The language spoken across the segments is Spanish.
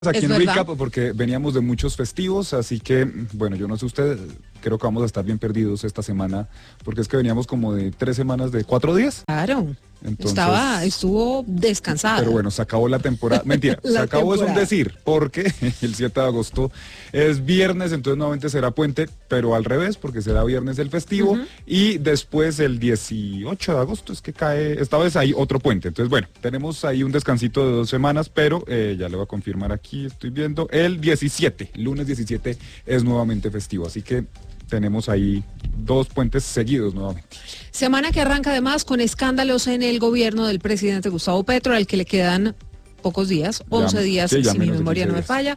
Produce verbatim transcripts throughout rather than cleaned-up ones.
Aquí es en verdad. Recap, porque veníamos de muchos festivos, así que, bueno, yo no sé usted, creo que vamos a estar bien perdidos esta semana, porque es que veníamos como de tres semanas, de cuatro días. Claro. Entonces, Estaba, estuvo descansada. Pero bueno, se acabó la temporada. Mentira, se La acabó temporada. es un decir, porque el siete de agosto es viernes, entonces nuevamente será puente, pero al revés, porque será viernes el festivo, uh-huh. Y después el dieciocho de agosto es que cae, esta vez hay otro puente. Entonces, bueno, tenemos ahí un descansito de dos semanas, pero eh, ya le voy a confirmar aquí, estoy viendo, el diecisiete, lunes diecisiete es nuevamente festivo, así que tenemos ahí dos puentes seguidos nuevamente. Semana que arranca además con escándalos en el gobierno del presidente Gustavo Petro, al que le quedan pocos días, once ya, días, sí, si mi memoria no me falla.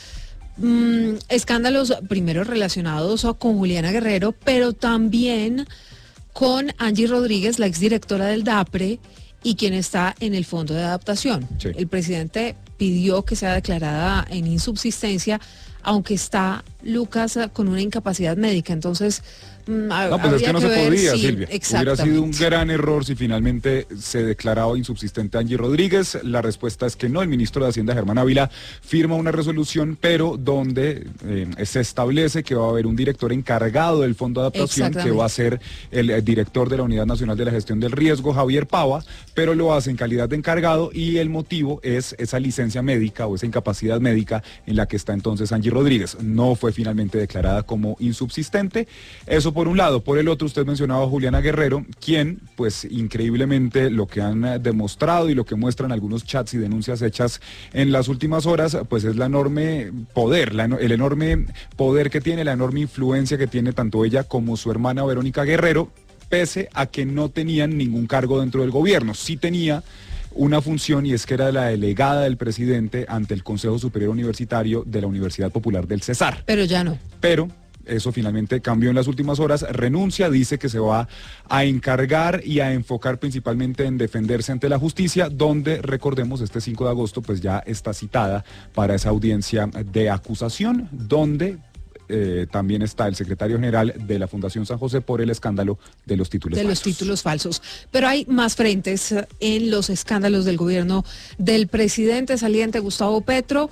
Mm, escándalos primero relacionados con Juliana Guerrero, pero también con Angie Rodríguez, la exdirectora del DAPRE, y quien está en el Fondo de Adaptación. Sí. El presidente pidió que sea declarada en insubsistencia, aunque está Lucas con una incapacidad médica, entonces... No, pues es que no que se ver, podía, sí, Silvia. Hubiera sido un gran error si finalmente se declaraba insubsistente Angie Rodríguez. La respuesta es que no. El ministro de Hacienda, Germán Ávila, firma una resolución, pero donde eh, se establece que va a haber un director encargado del Fondo de Adaptación, que va a ser el, el director de la Unidad Nacional de la Gestión del Riesgo, Javier Pava, pero lo hace en calidad de encargado, y el motivo es esa licencia médica o esa incapacidad médica en la que está entonces Angie Rodríguez. No fue finalmente declarada como insubsistente. Eso por un lado. Por el otro, usted mencionaba a Juliana Guerrero, quien, pues increíblemente, lo que han demostrado y lo que muestran algunos chats y denuncias hechas en las últimas horas, pues es la enorme poder, la, el enorme poder que tiene, la enorme influencia que tiene tanto ella como su hermana Verónica Guerrero, pese a que no tenían ningún cargo dentro del gobierno. Sí tenía una función, y es que era la delegada del presidente ante el Consejo Superior Universitario de la Universidad Popular del Cesar. Pero ya no. Pero eso finalmente cambió en las últimas horas, renuncia, dice que se va a encargar y a enfocar principalmente en defenderse ante la justicia, donde, recordemos, este cinco de agosto pues ya está citada para esa audiencia de acusación, donde eh, también está el secretario general de la Fundación San José por el escándalo de los títulos de falsos. los títulos falsos. Pero hay más frentes en los escándalos del gobierno del presidente saliente Gustavo Petro,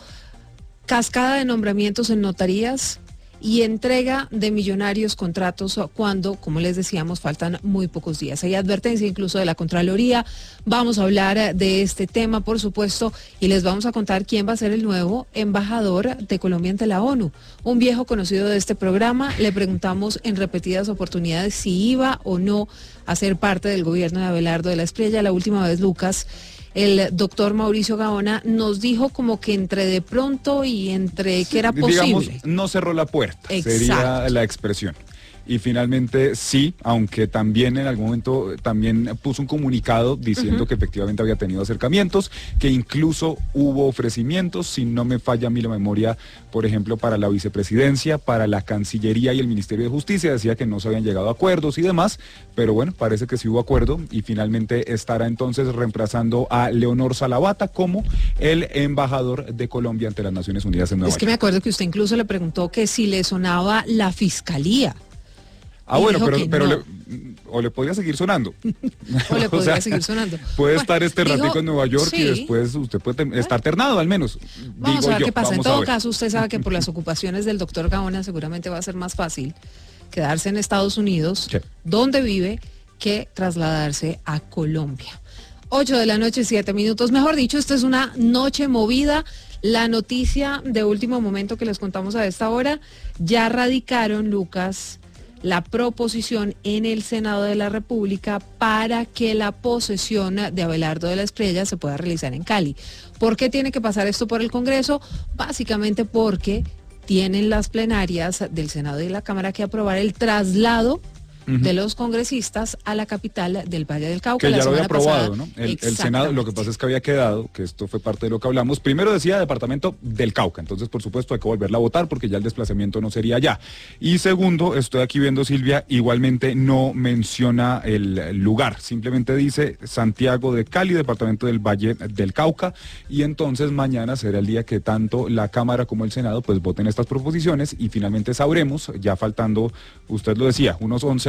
cascada de nombramientos en notarías y entrega de millonarios contratos cuando, como les decíamos, faltan muy pocos días. Hay advertencia incluso de la Contraloría. Vamos a hablar de este tema, por supuesto, y les vamos a contar quién va a ser el nuevo embajador de Colombia ante la ONU. Un viejo conocido de este programa, le preguntamos en repetidas oportunidades si iba o no a ser parte del gobierno de Abelardo de la Espriella. La última vez, Lucas, el doctor Mauricio Gaona nos dijo como que entre de pronto y entre que era posible. Digamos, no cerró la puerta, exacto, sería la expresión. Y finalmente sí, aunque también en algún momento también puso un comunicado diciendo uh-huh. que efectivamente había tenido acercamientos, que incluso hubo ofrecimientos, si no me falla a mí la memoria, por ejemplo, para la vicepresidencia, para la Cancillería y el Ministerio de Justicia. Decía que no se habían llegado a acuerdos y demás, pero bueno, parece que sí hubo acuerdo, y finalmente estará entonces reemplazando a Leonor Salavata como el embajador de Colombia ante las Naciones Unidas en Nueva York. Es que me acuerdo que usted incluso le preguntó que si le sonaba la fiscalía. Ah, y bueno, pero, pero no. le, o le podría seguir sonando. o le podría o sea, seguir sonando. Puede bueno, estar este dijo, ratico en Nueva York sí. y después usted puede ten, estar ternado al menos. Vamos digo a ver yo, qué pasa. En vamos todo caso, usted sabe que por las ocupaciones del doctor Gaona seguramente va a ser más fácil quedarse en Estados Unidos, sí. donde vive, que trasladarse a Colombia. ocho de la noche, siete minutos. Mejor dicho, esta es una noche movida. La noticia de último momento que les contamos a esta hora, ya radicaron, Lucas, la proposición en el Senado de la República para que la posesión de Abelardo de la Espriella se pueda realizar en Cali. ¿Por qué tiene que pasar esto por el Congreso? Básicamente porque tienen las plenarias del Senado y de la Cámara que aprobar el traslado Uh-huh. de los congresistas a la capital del Valle del Cauca. Que la ya lo había aprobado, pasada. ¿no? El, el Senado, lo que pasa es que había quedado, que esto fue parte de lo que hablamos, primero decía departamento del Cauca, entonces por supuesto hay que volverla a votar porque ya el desplazamiento no sería allá. Y segundo, estoy aquí viendo, Silvia, igualmente no menciona el lugar, simplemente dice Santiago de Cali, departamento del Valle del Cauca, y entonces mañana será el día que tanto la Cámara como el Senado pues voten estas proposiciones y finalmente sabremos, ya faltando, usted lo decía, unos once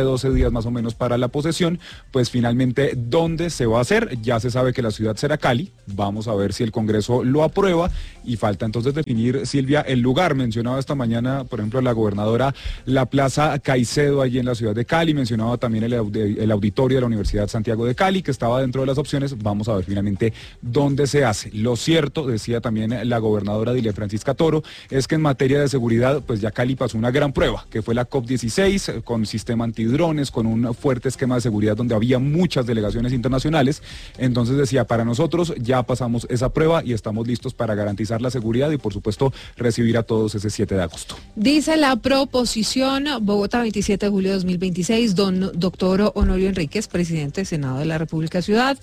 doce días más o menos para la posesión, pues finalmente, ¿dónde se va a hacer? Ya se sabe que la ciudad será Cali, vamos a ver si el Congreso lo aprueba y falta entonces definir, Silvia, el lugar. Mencionaba esta mañana, por ejemplo, la gobernadora, la Plaza Caicedo allí en la ciudad de Cali, mencionaba también el, el auditorio de la Universidad Santiago de Cali, que estaba dentro de las opciones. Vamos a ver finalmente dónde se hace. Lo cierto, decía también la gobernadora Dilia Francisca Toro, es que en materia de seguridad, pues ya Cali pasó una gran prueba, que fue la COP dieciséis, con sistema antidrones, con un fuerte esquema de seguridad donde había muchas delegaciones internacionales. Entonces decía, para nosotros ya pasamos esa prueba y estamos listos para garantizar la seguridad y por supuesto recibir a todos ese siete de agosto. Dice la proposición Bogotá, veintisiete de julio de dos mil veintiséis, don doctor Honorio Enríquez, presidente del Senado de la República Ciudad.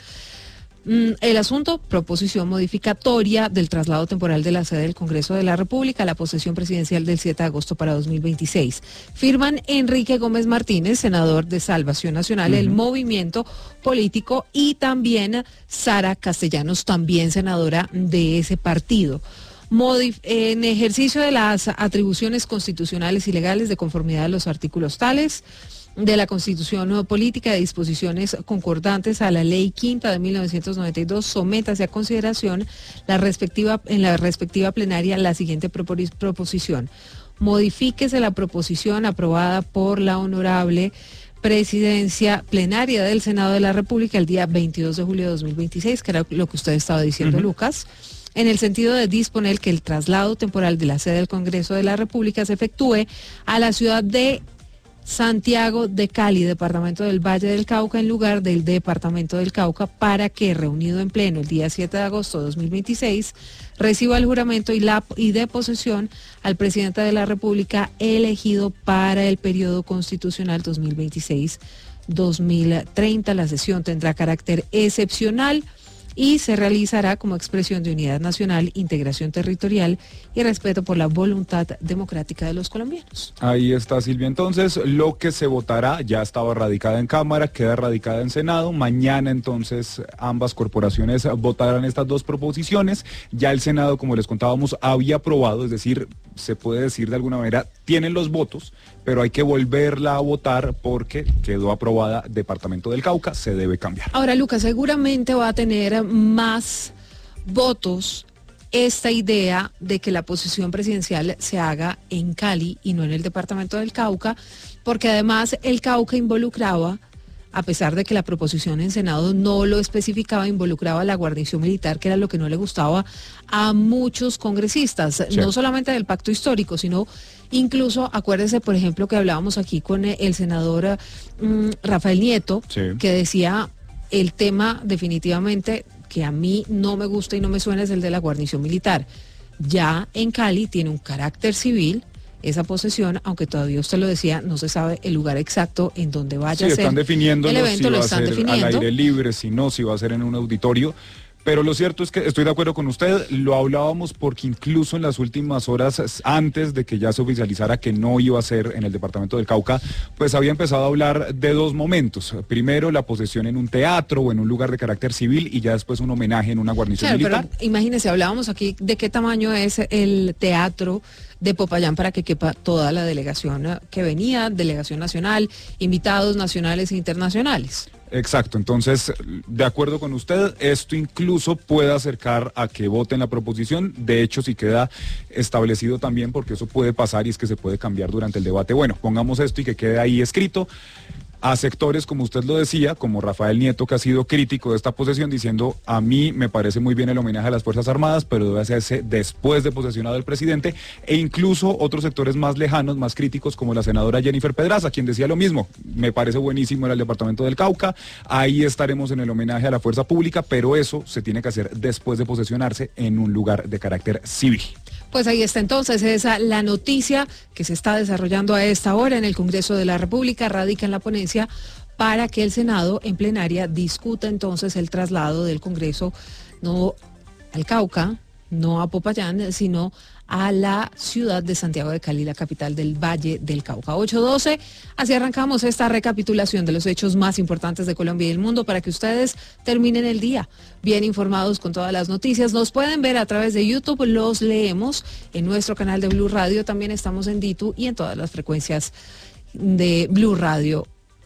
El asunto, proposición modificatoria del traslado temporal de la sede del Congreso de la República a la posesión presidencial del siete de agosto para dos mil veintiséis. Firman Enrique Gómez Martínez, senador de Salvación Nacional, uh-huh. el movimiento político, y también Sara Castellanos, también senadora de ese partido. Modif- en ejercicio de las atribuciones constitucionales y legales de conformidad a los artículos tales de la Constitución Política de disposiciones concordantes a la Ley Quinta de mil novecientos noventa y dos, sométase a consideración la respectiva, en la respectiva plenaria la siguiente propos- proposición. Modifíquese la proposición aprobada por la honorable Presidencia Plenaria del Senado de la República el día veintidós de julio de dos mil veintiséis, que era lo que usted estaba diciendo, uh-huh. Lucas, en el sentido de disponer que el traslado temporal de la sede del Congreso de la República se efectúe a la ciudad de Santiago de Cali, departamento del Valle del Cauca, en lugar del departamento del Cauca, para que, reunido en pleno el día siete de agosto de dos mil veintiséis, reciba el juramento y, la, y de posesión al presidente de la República elegido para el periodo constitucional dos mil veintiséis dos mil treinta. La sesión tendrá carácter excepcional y se realizará como expresión de unidad nacional, integración territorial y respeto por la voluntad democrática de los colombianos. Ahí está, Silvia. Entonces, lo que se votará ya estaba radicada en Cámara, queda radicada en Senado. Mañana, entonces, ambas corporaciones votarán estas dos proposiciones. Ya el Senado, como les contábamos, había aprobado, es decir, se puede decir de alguna manera, tienen los votos, pero hay que volverla a votar porque quedó aprobada Departamento del Cauca, se debe cambiar. Ahora, Lucas, seguramente va a tener más votos esta idea de que la posesión presidencial se haga en Cali y no en el Departamento del Cauca, porque además el Cauca involucraba, a pesar de que la proposición en Senado no lo especificaba, involucraba a la guarnición militar, que era lo que no le gustaba a muchos congresistas, sí. No solamente del pacto histórico, sino incluso, acuérdese, por ejemplo, que hablábamos aquí con el senador um, Rafael Nieto, sí. que decía el tema definitivamente que a mí no me gusta y no me suena es el de la guarnición militar. Ya en Cali tiene un carácter civil esa posesión, aunque todavía usted lo decía, no se sabe el lugar exacto en donde vaya sí, a ser están definiendo el evento, si lo va están a ser definiendo. Al aire libre, si no, si va a ser en un auditorio. Pero lo cierto es que estoy de acuerdo con usted, lo hablábamos porque incluso en las últimas horas, antes de que ya se oficializara que no iba a ser en el Departamento del Cauca, pues había empezado a hablar de dos momentos. Primero, la posesión en un teatro o en un lugar de carácter civil y ya después un homenaje en una guarnición claro, militar. Pero imagínese, hablábamos aquí de qué tamaño es el teatro de Popayán para que quepa toda la delegación que venía, delegación nacional, invitados nacionales e internacionales. Exacto, entonces, de acuerdo con usted, esto incluso puede acercar a que voten la proposición. De hecho, si queda establecido también, porque eso puede pasar y es que se puede cambiar durante el debate. Bueno, pongamos esto y que quede ahí escrito. A sectores, como usted lo decía, como Rafael Nieto, que ha sido crítico de esta posesión, diciendo, a mí me parece muy bien el homenaje a las Fuerzas Armadas, pero debe hacerse después de posesionado el presidente, e incluso otros sectores más lejanos, más críticos, como la senadora Jennifer Pedraza, quien decía lo mismo, me parece buenísimo el Departamento del Cauca, ahí estaremos en el homenaje a la fuerza pública, pero eso se tiene que hacer después de posesionarse en un lugar de carácter civil. Pues ahí está entonces esa la noticia que se está desarrollando a esta hora en el Congreso de la República, radica en la ponencia para que el Senado en plenaria discuta entonces el traslado del Congreso no al Cauca, no a Popayán, sino a la ciudad de Santiago de Cali, la capital del Valle del Cauca. ocho doce, así arrancamos esta recapitulación de los hechos más importantes de Colombia y el mundo para que ustedes terminen el día bien informados con todas las noticias. Nos pueden ver a través de YouTube, los leemos en nuestro canal de Blue Radio, también estamos en Ditu y en todas las frecuencias de Blue Radio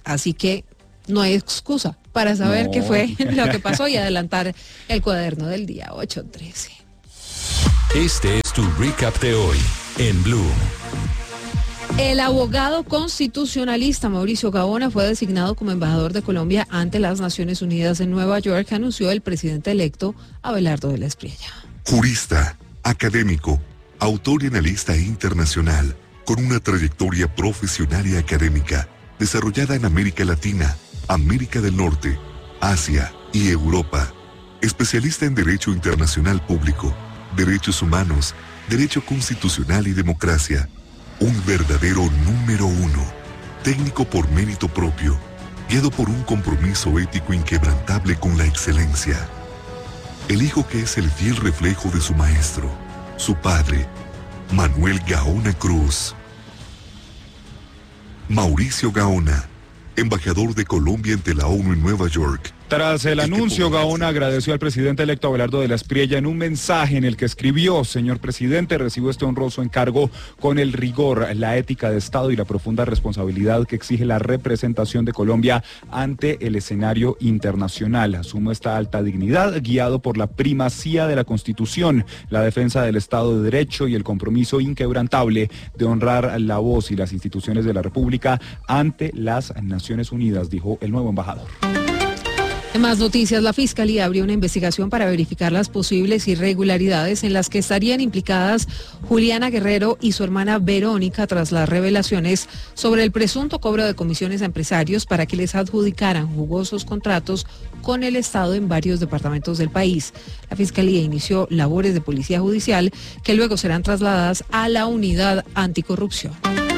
Así que no hay excusa para saber No. qué fue lo que pasó y adelantar el cuaderno del día ocho trece. Este es tu recap de hoy en Blue. El abogado constitucionalista Mauricio Gaona fue designado como embajador de Colombia ante las Naciones Unidas en Nueva York, anunció el presidente electo Abelardo de la Espriella. Jurista, académico, autor y analista internacional, con una trayectoria profesional y académica desarrollada en América Latina, América del Norte, Asia y Europa. Especialista en Derecho Internacional Público, Derechos Humanos, Derecho Constitucional y Democracia. Un verdadero número uno, técnico por mérito propio, guiado por un compromiso ético inquebrantable con la excelencia. El hijo que es el fiel reflejo de su maestro, su padre, Manuel Gaona Cruz. Mauricio Gaona, embajador de Colombia ante la ONU en Nueva York. Tras el anuncio, Gaona agradeció al presidente electo Abelardo de la Espriella en un mensaje en el que escribió: señor presidente, recibo este honroso encargo con el rigor, la ética de Estado y la profunda responsabilidad que exige la representación de Colombia ante el escenario internacional. Asumo esta alta dignidad guiado por la primacía de la Constitución, la defensa del Estado de Derecho y el compromiso inquebrantable de honrar la voz y las instituciones de la República ante las Naciones Unidas, dijo el nuevo embajador. En más noticias, la Fiscalía abrió una investigación para verificar las posibles irregularidades en las que estarían implicadas Juliana Guerrero y su hermana Verónica tras las revelaciones sobre el presunto cobro de comisiones a empresarios para que les adjudicaran jugosos contratos con el Estado en varios departamentos del país. La Fiscalía inició labores de policía judicial que luego serán trasladadas a la unidad anticorrupción.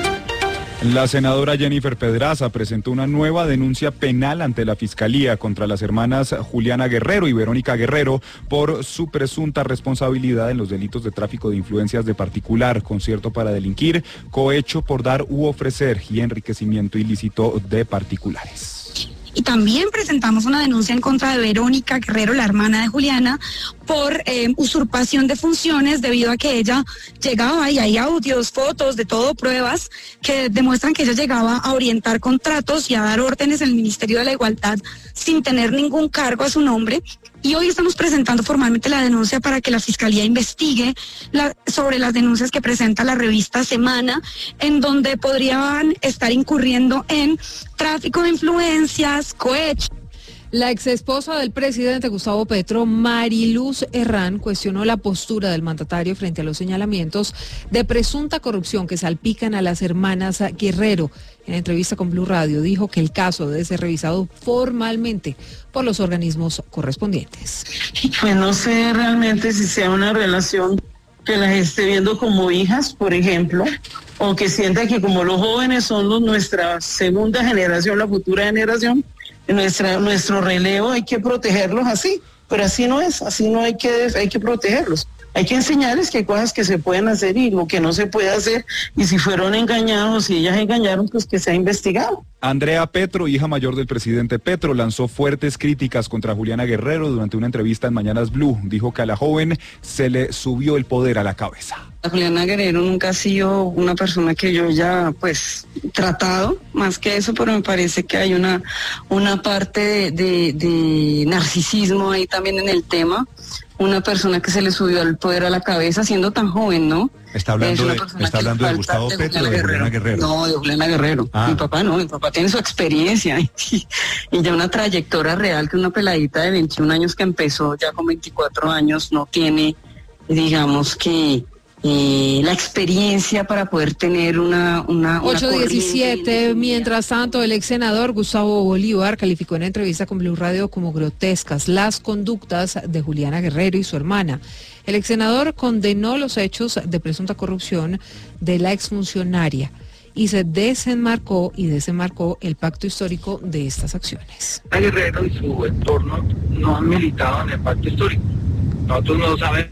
La senadora Jennifer Pedraza presentó una nueva denuncia penal ante la Fiscalía contra las hermanas Juliana Guerrero y Verónica Guerrero por su presunta responsabilidad en los delitos de tráfico de influencias de particular, concierto para delinquir, cohecho por dar u ofrecer y enriquecimiento ilícito de particulares. Y también presentamos una denuncia en contra de Verónica Guerrero, la hermana de Juliana, por eh, usurpación de funciones debido a que ella llegaba, y hay audios, fotos, de todo, pruebas que demuestran que ella llegaba a orientar contratos y a dar órdenes en el Ministerio de la Igualdad sin tener ningún cargo a su nombre. Y hoy estamos presentando formalmente la denuncia para que la Fiscalía investigue la, sobre las denuncias que presenta la revista Semana, en donde podrían estar incurriendo en tráfico de influencias, cohecho. La exesposa del presidente Gustavo Petro, Mariluz Herrán, cuestionó la postura del mandatario frente a los señalamientos de presunta corrupción que salpican a las hermanas Guerrero. En entrevista con Blue Radio dijo que el caso debe ser revisado formalmente por los organismos correspondientes. Pues no sé realmente si sea una relación que las esté viendo como hijas, por ejemplo, o que sienta que como los jóvenes son los, nuestra segunda generación, la futura generación, nuestra, nuestro relevo hay que protegerlos así, pero así no es, así no hay que, hay que protegerlos. Hay que enseñarles que hay cosas que se pueden hacer y lo que no se puede hacer, y si fueron engañados, si ellas engañaron, pues que sea investigado. Andrea Petro, hija mayor del presidente Petro, lanzó fuertes críticas contra Juliana Guerrero durante una entrevista en Mañanas Blue. Dijo que a la joven se le subió el poder a la cabeza. Juliana Guerrero nunca ha sido una persona que yo haya pues tratado, más que eso, pero me parece que hay una, una parte de, de, de narcisismo ahí también en el tema. Una persona que se le subió el poder a la cabeza siendo tan joven, ¿no? Está hablando de, está hablando de Gustavo de Petro o de Juliana Guerrero. No, de Juliana Guerrero. Ah. Mi papá no, mi papá tiene su experiencia y, y ya una trayectoria real, que una peladita de veintiún años que empezó ya con veinticuatro años no tiene, digamos que... Eh, la experiencia para poder tener una... una, una ocho diecisiete, mientras tanto, el ex senador Gustavo Bolívar calificó en entrevista con Blue Radio como grotescas las conductas de Juliana Guerrero y su hermana. El ex senador condenó los hechos de presunta corrupción de la exfuncionaria y se desenmarcó y desenmarcó el pacto histórico de estas acciones. Guerrero y su entorno no han militado en el pacto histórico. Nosotros no sabemos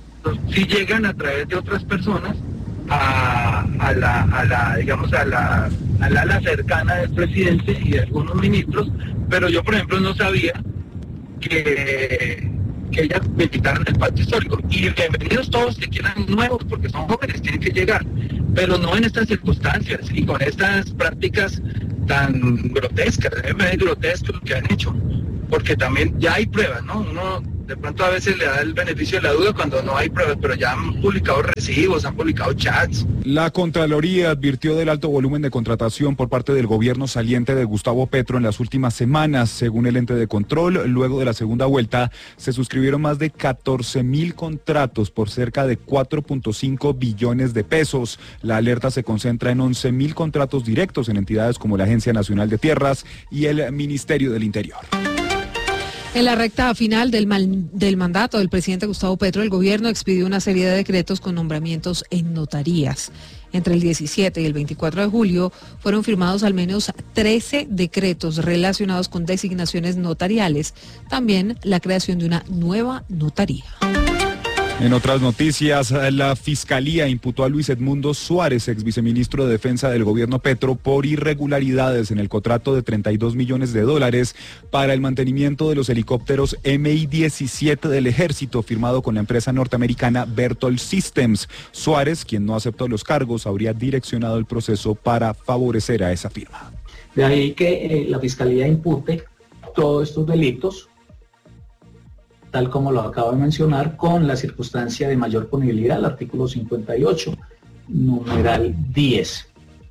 si llegan a través de otras personas a, a, la, a la, digamos, a la, a la ala cercana del presidente y de algunos ministros, pero yo, por ejemplo, no sabía que, que ellas militaran el pacto histórico. Y bienvenidos todos que quieran nuevos, porque son jóvenes, tienen que llegar, pero no en estas circunstancias y con estas prácticas tan grotescas, a mí me parece grotesco lo que han hecho, porque también ya hay pruebas, ¿no? Uno de pronto a veces le da el beneficio de la duda cuando no hay pruebas, pero ya han publicado recibos, han publicado chats. La Contraloría advirtió del alto volumen de contratación por parte del gobierno saliente de Gustavo Petro en las últimas semanas. Según el ente de control, luego de la segunda vuelta, se suscribieron más de catorce mil contratos por cerca de cuatro punto cinco billones de pesos. La alerta se concentra en once mil contratos directos en entidades como la Agencia Nacional de Tierras y el Ministerio del Interior. En la recta final del, mal, del mandato del presidente Gustavo Petro, el gobierno expidió una serie de decretos con nombramientos en notarías. Entre el diecisiete y el veinticuatro de julio fueron firmados al menos trece decretos relacionados con designaciones notariales. También la creación de una nueva notaría. En otras noticias, la Fiscalía imputó a Luis Edmundo Suárez, ex viceministro de Defensa del gobierno Petro, por irregularidades en el contrato de treinta y dos millones de dólares para el mantenimiento de los helicópteros M I diecisiete del ejército, firmado con la empresa norteamericana Berthold Systems. Suárez, quien no aceptó los cargos, habría direccionado el proceso para favorecer a esa firma. De ahí que eh, la Fiscalía impute todos estos delitos, tal como lo acabo de mencionar, con la circunstancia de mayor punibilidad, el artículo cincuenta y ocho, numeral diez.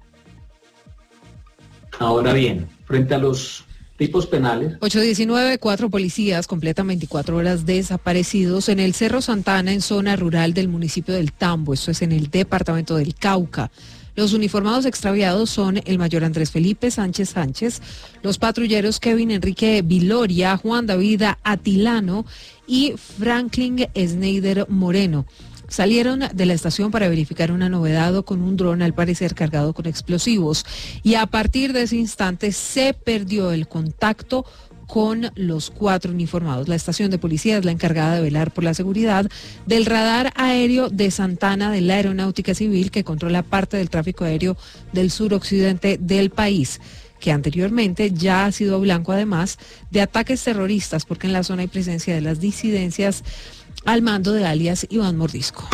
Ahora bien, frente a los tipos penales. ocho diecinueve, cuatro policías completan veinticuatro horas desaparecidos en el Cerro Santana, en zona rural del municipio del Tambo, esto es en el departamento del Cauca. Los uniformados extraviados son el mayor Andrés Felipe Sánchez Sánchez, los patrulleros Kevin Enrique Viloria, Juan David Atilano y Franklin Snyder Moreno. Salieron de la estación para verificar una novedad con un dron al parecer cargado con explosivos y a partir de ese instante se perdió el contacto con los cuatro uniformados. La estación de policía es la encargada de velar por la seguridad del radar aéreo de Santana de la Aeronáutica Civil, que controla parte del tráfico aéreo del suroccidente del país, que anteriormente ya ha sido blanco además de ataques terroristas, porque en la zona hay presencia de las disidencias al mando de alias Iván Mordisco.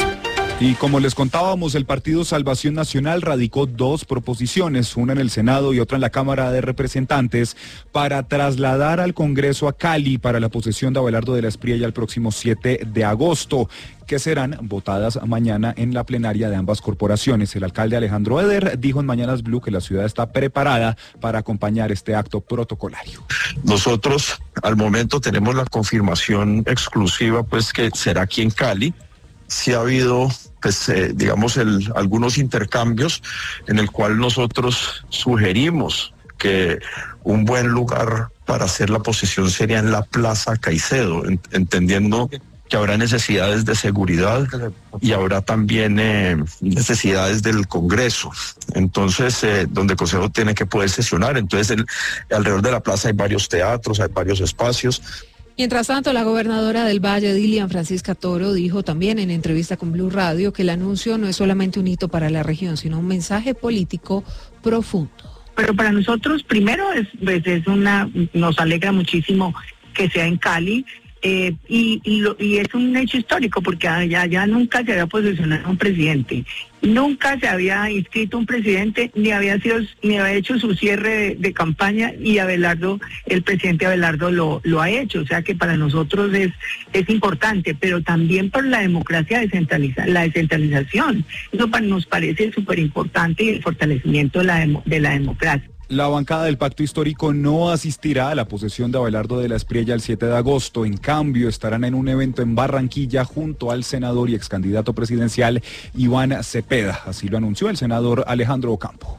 Y como les contábamos, el Partido Salvación Nacional radicó dos proposiciones, una en el Senado y otra en la Cámara de Representantes, para trasladar al Congreso a Cali para la posesión de Abelardo de la Espriella el próximo siete de agosto, que serán votadas mañana en la plenaria de ambas corporaciones. El alcalde Alejandro Eder dijo en Mañanas Blue que la ciudad está preparada para acompañar este acto protocolario. Nosotros al momento tenemos la confirmación exclusiva, pues, que será aquí en Cali. Sí ha habido, pues, eh, digamos, el, algunos intercambios en el cual nosotros sugerimos que un buen lugar para hacer la posesión sería en la Plaza Caicedo, en, entendiendo que habrá necesidades de seguridad y habrá también eh, necesidades del Congreso. Entonces, eh, donde el Consejo tiene que poder sesionar. Entonces, el, alrededor de la plaza hay varios teatros, hay varios espacios. Mientras tanto, la gobernadora del Valle, Dilian Francisca Toro, dijo también en entrevista con Blue Radio que el anuncio no es solamente un hito para la región, sino un mensaje político profundo. Pero para nosotros, primero, es, pues es una, nos alegra muchísimo que sea en Cali. Eh, y, y, lo, y es un hecho histórico porque allá ya nunca se había posicionado un presidente, nunca se había inscrito un presidente, ni había sido, ni había hecho su cierre de, de campaña, y Abelardo, el presidente Abelardo lo, lo ha hecho. O sea que para nosotros es, es importante, pero también por la democracia descentraliza, la descentralización. Eso para, nos parece súper importante, y el fortalecimiento de la, de la democracia. La bancada del Pacto Histórico no asistirá a la posesión de Abelardo de la Espriella el siete de agosto. En cambio, estarán en un evento en Barranquilla junto al senador y ex candidato presidencial Iván Cepeda. Así lo anunció el senador Alejandro Ocampo.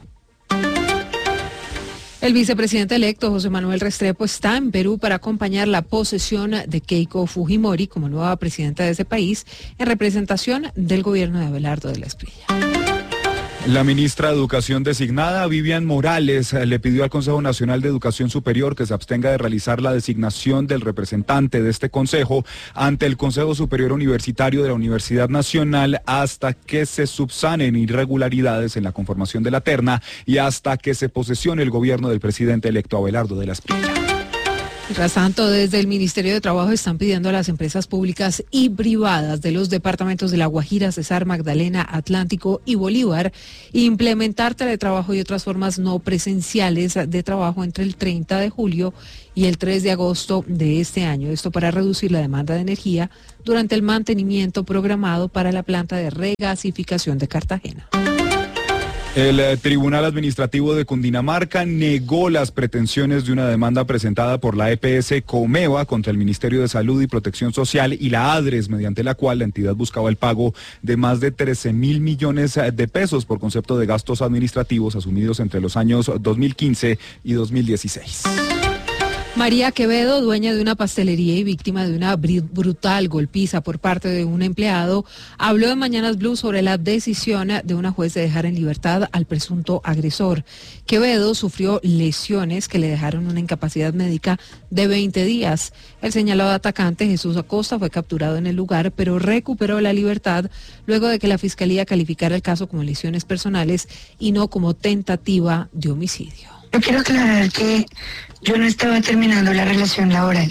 El vicepresidente electo José Manuel Restrepo está en Perú para acompañar la posesión de Keiko Fujimori como nueva presidenta de ese país en representación del gobierno de Abelardo de la Espriella. La ministra de Educación designada, Vivian Morales, le pidió al Consejo Nacional de Educación Superior que se abstenga de realizar la designación del representante de este consejo ante el Consejo Superior Universitario de la Universidad Nacional hasta que se subsanen irregularidades en la conformación de la terna y hasta que se posesione el gobierno del presidente electo Abelardo de la Espriella. Mientras tanto, desde el Ministerio de Trabajo están pidiendo a las empresas públicas y privadas de los departamentos de La Guajira, Cesar, Magdalena, Atlántico y Bolívar implementar teletrabajo y otras formas no presenciales de trabajo entre el treinta de julio y el tres de agosto de este año. Esto para reducir la demanda de energía durante el mantenimiento programado para la planta de regasificación de Cartagena. El eh, Tribunal Administrativo de Cundinamarca negó las pretensiones de una demanda presentada por la E P S Comeva contra el Ministerio de Salud y Protección Social y la ADRES, mediante la cual la entidad buscaba el pago de más de trece mil millones de pesos por concepto de gastos administrativos asumidos entre los años dos mil quince y dos mil dieciséis. María Quevedo, dueña de una pastelería y víctima de una brutal golpiza por parte de un empleado, habló en Mañanas Blue sobre la decisión de una juez de dejar en libertad al presunto agresor. Quevedo sufrió lesiones que le dejaron una incapacidad médica de veinte días. El señalado atacante, Jesús Acosta, fue capturado en el lugar, pero recuperó la libertad luego de que la Fiscalía calificara el caso como lesiones personales y no como tentativa de homicidio. Yo quiero aclarar que yo no estaba terminando la relación laboral.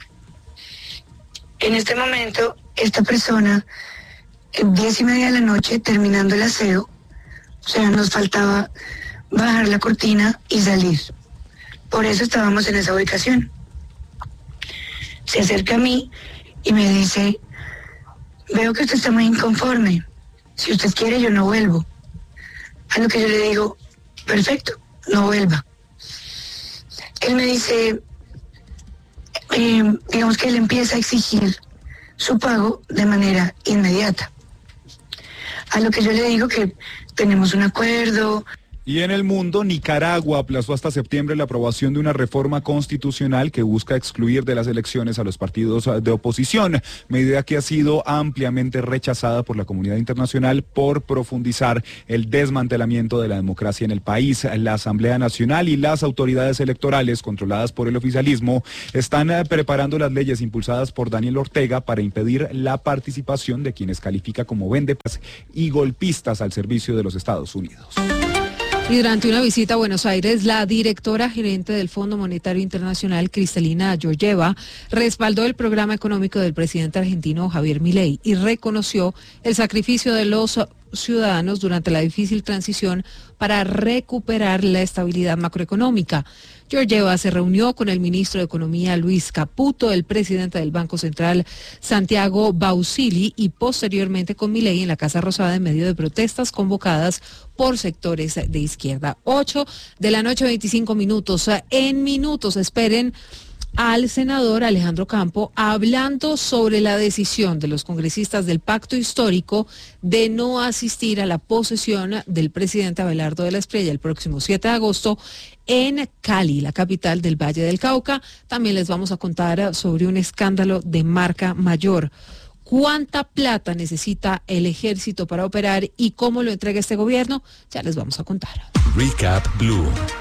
En este momento, esta persona, diez y media de la noche, terminando el aseo, o sea, nos faltaba bajar la cortina y salir. Por eso estábamos en esa ubicación. Se acerca a mí y me dice, veo que usted está muy inconforme. Si usted quiere, yo no vuelvo. A lo que yo le digo, perfecto, no vuelva. Él me dice, eh, digamos que él empieza a exigir su pago de manera inmediata. A lo que yo le digo que tenemos un acuerdo. Y en el mundo, Nicaragua aplazó hasta septiembre la aprobación de una reforma constitucional que busca excluir de las elecciones a los partidos de oposición, medida que ha sido ampliamente rechazada por la comunidad internacional por profundizar el desmantelamiento de la democracia en el país. La Asamblea Nacional y las autoridades electorales controladas por el oficialismo están preparando las leyes impulsadas por Daniel Ortega para impedir la participación de quienes califica como vendepaz y golpistas al servicio de los Estados Unidos. Y durante una visita a Buenos Aires, la directora gerente del Fondo Monetario Internacional, Cristalina Georgieva, respaldó el programa económico del presidente argentino Javier Milei y reconoció el sacrificio de los ciudadanos durante la difícil transición para recuperar la estabilidad macroeconómica. Georgieva se reunió con el ministro de Economía Luis Caputo, el presidente del Banco Central Santiago Bausili y posteriormente con Milei en la Casa Rosada en medio de protestas convocadas por sectores de izquierda. ocho de la noche, veinticinco minutos. En minutos esperen al senador Alejandro Campo hablando sobre la decisión de los congresistas del Pacto Histórico de no asistir a la posesión del presidente Abelardo de la Espriella el próximo siete de agosto en Cali, la capital del Valle del Cauca. También les vamos a contar sobre un escándalo de marca mayor. ¿Cuánta plata necesita el ejército para operar y cómo lo entrega este gobierno? Ya les vamos a contar. Recap Blue.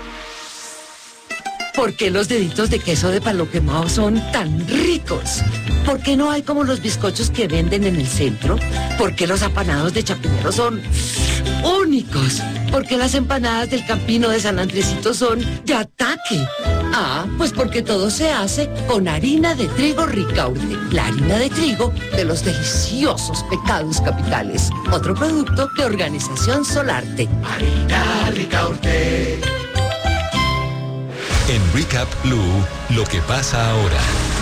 ¿Por qué los deditos de queso de palo quemado son tan ricos? ¿Por qué no hay como los bizcochos que venden en el centro? ¿Por qué los apanados de Chapinero son únicos? ¿Por qué las empanadas del Campino de San Andresito son de ataque? Ah, pues porque todo se hace con harina de trigo Ricaurte, la harina de trigo de los deliciosos pecados capitales. Otro producto de Organización Solarte. Harina Ricaurte. En Recap Blue, lo que pasa ahora.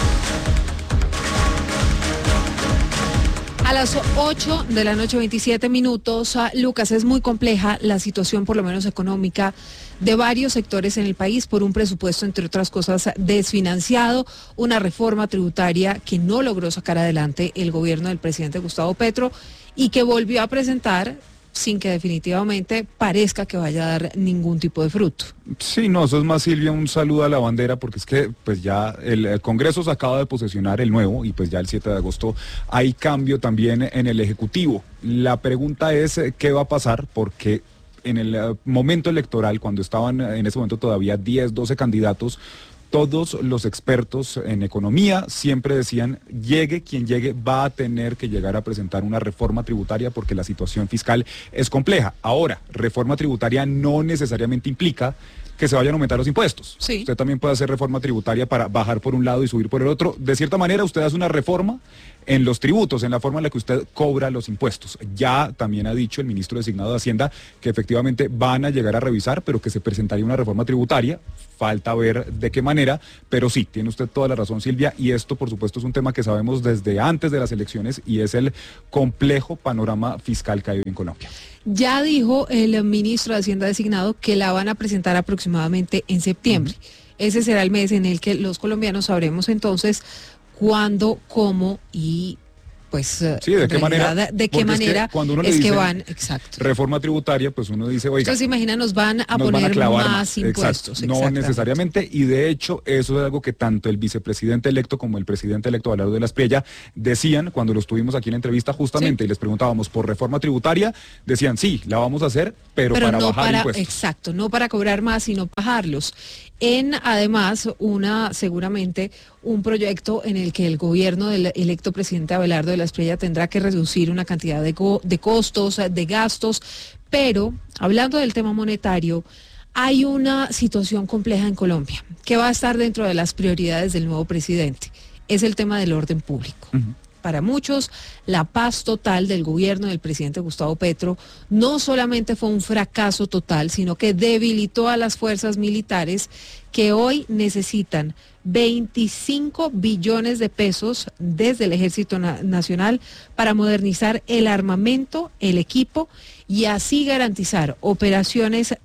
A las ocho de la noche, veintisiete minutos. Lucas, es muy compleja la situación, por lo menos económica, de varios sectores en el país por un presupuesto, entre otras cosas, desfinanciado, una reforma tributaria que no logró sacar adelante el gobierno del presidente Gustavo Petro y que volvió a presentar sin que definitivamente parezca que vaya a dar ningún tipo de fruto. Sí, no, eso es más, Silvia, un saludo a la bandera, porque es que pues ya el, el Congreso se acaba de posesionar el nuevo y pues ya el siete de agosto hay cambio también en el Ejecutivo. La pregunta es qué va a pasar, porque en el momento electoral, cuando estaban en ese momento todavía diez, doce candidatos, todos los expertos en economía siempre decían, llegue quien llegue, va a tener que llegar a presentar una reforma tributaria porque la situación fiscal es compleja. Ahora, reforma tributaria no necesariamente implica que se vayan a aumentar los impuestos. Sí. Usted también puede hacer reforma tributaria para bajar por un lado y subir por el otro. De cierta manera, usted hace una reforma en los tributos, en la forma en la que usted cobra los impuestos. Ya también ha dicho el ministro designado de Hacienda que efectivamente van a llegar a revisar, pero que se presentaría una reforma tributaria. Falta ver de qué manera, pero sí, tiene usted toda la razón, Silvia, y esto por supuesto es un tema que sabemos desde antes de las elecciones y es el complejo panorama fiscal que hay en Colombia. Ya dijo el ministro de Hacienda designado que la van a presentar aproximadamente en septiembre. Uh-huh. Ese será el mes en el que los colombianos sabremos entonces cuándo, cómo y pues sí, de qué manera, de qué manera es que, cuando uno es le que dice van, exacto. Reforma tributaria, pues uno dice, oiga, entonces imagina, nos van a nos poner van a clavar más impuestos. Exacto, no necesariamente, y de hecho eso es algo que tanto el vicepresidente electo como el presidente electo Abelardo de la Espriella decían cuando los tuvimos aquí en la entrevista justamente, sí. Y les preguntábamos por reforma tributaria, decían sí, la vamos a hacer, pero, pero para no bajar para, impuestos. Exacto, no para cobrar más, sino bajarlos. En además una seguramente un proyecto en el que el gobierno del electo presidente Abelardo de la Espriella tendrá que reducir una cantidad de, co de costos, de gastos, pero hablando del tema monetario, hay una situación compleja en Colombia que va a estar dentro de las prioridades del nuevo presidente. Es el tema del orden público. Uh-huh. Para muchos, la paz total del gobierno del presidente Gustavo Petro no solamente fue un fracaso total, sino que debilitó a las fuerzas militares que hoy necesitan veinticinco billones de pesos desde el Ejército Nacional para modernizar el armamento, el equipo y así garantizar operaciones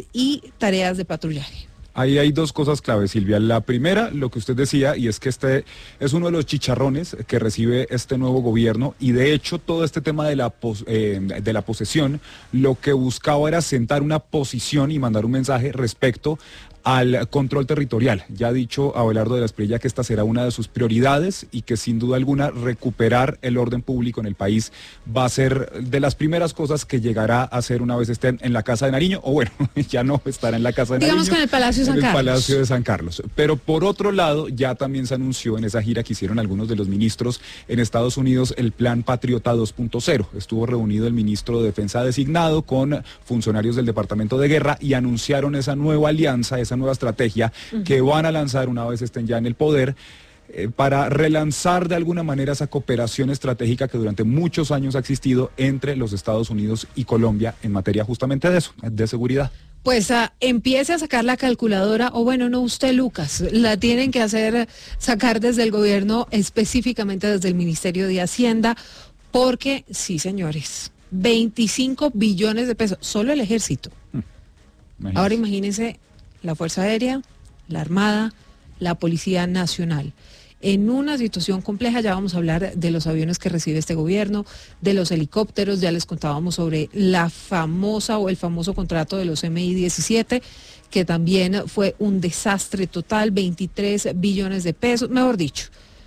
y tareas de patrullaje. Ahí hay dos cosas claves, Silvia. La primera, lo que usted decía, y es que este es uno de los chicharrones que recibe este nuevo gobierno, y de hecho todo este tema de la, pos, eh, de la posesión, lo que buscaba era sentar una posición y mandar un mensaje respecto al control territorial. Ya ha dicho Abelardo de la Espriella que esta será una de sus prioridades y que sin duda alguna recuperar el orden público en el país va a ser de las primeras cosas que llegará a hacer una vez estén en la Casa de Nariño, o bueno, ya no estará en la Casa de Digamos Nariño. Digamos con el Palacio de San en Carlos. el Palacio de San Carlos. Pero por otro lado, ya también se anunció en esa gira que hicieron algunos de los ministros en Estados Unidos el Plan Patriota dos punto cero. Estuvo reunido el ministro de Defensa designado con funcionarios del Departamento de Guerra y anunciaron esa nueva alianza, esa nueva estrategia uh-huh. que van a lanzar una vez estén ya en el poder eh, para relanzar de alguna manera esa cooperación estratégica que durante muchos años ha existido entre los Estados Unidos y Colombia en materia justamente de eso, de seguridad. Pues uh, empiece a sacar la calculadora, o bueno, no usted, Lucas, la tienen que hacer sacar desde el gobierno, específicamente desde el Ministerio de Hacienda, porque sí, señores, veinticinco billones de pesos, solo el ejército. Hmm. Imagínese. Ahora imagínense la Fuerza Aérea, la Armada, la Policía Nacional. En una situación compleja, ya vamos a hablar de los aviones que recibe este gobierno, de los helicópteros, ya les contábamos sobre la famosa o el famoso contrato de los M I diecisiete, que también fue un desastre total, veintitrés billones de pesos, mejor dicho.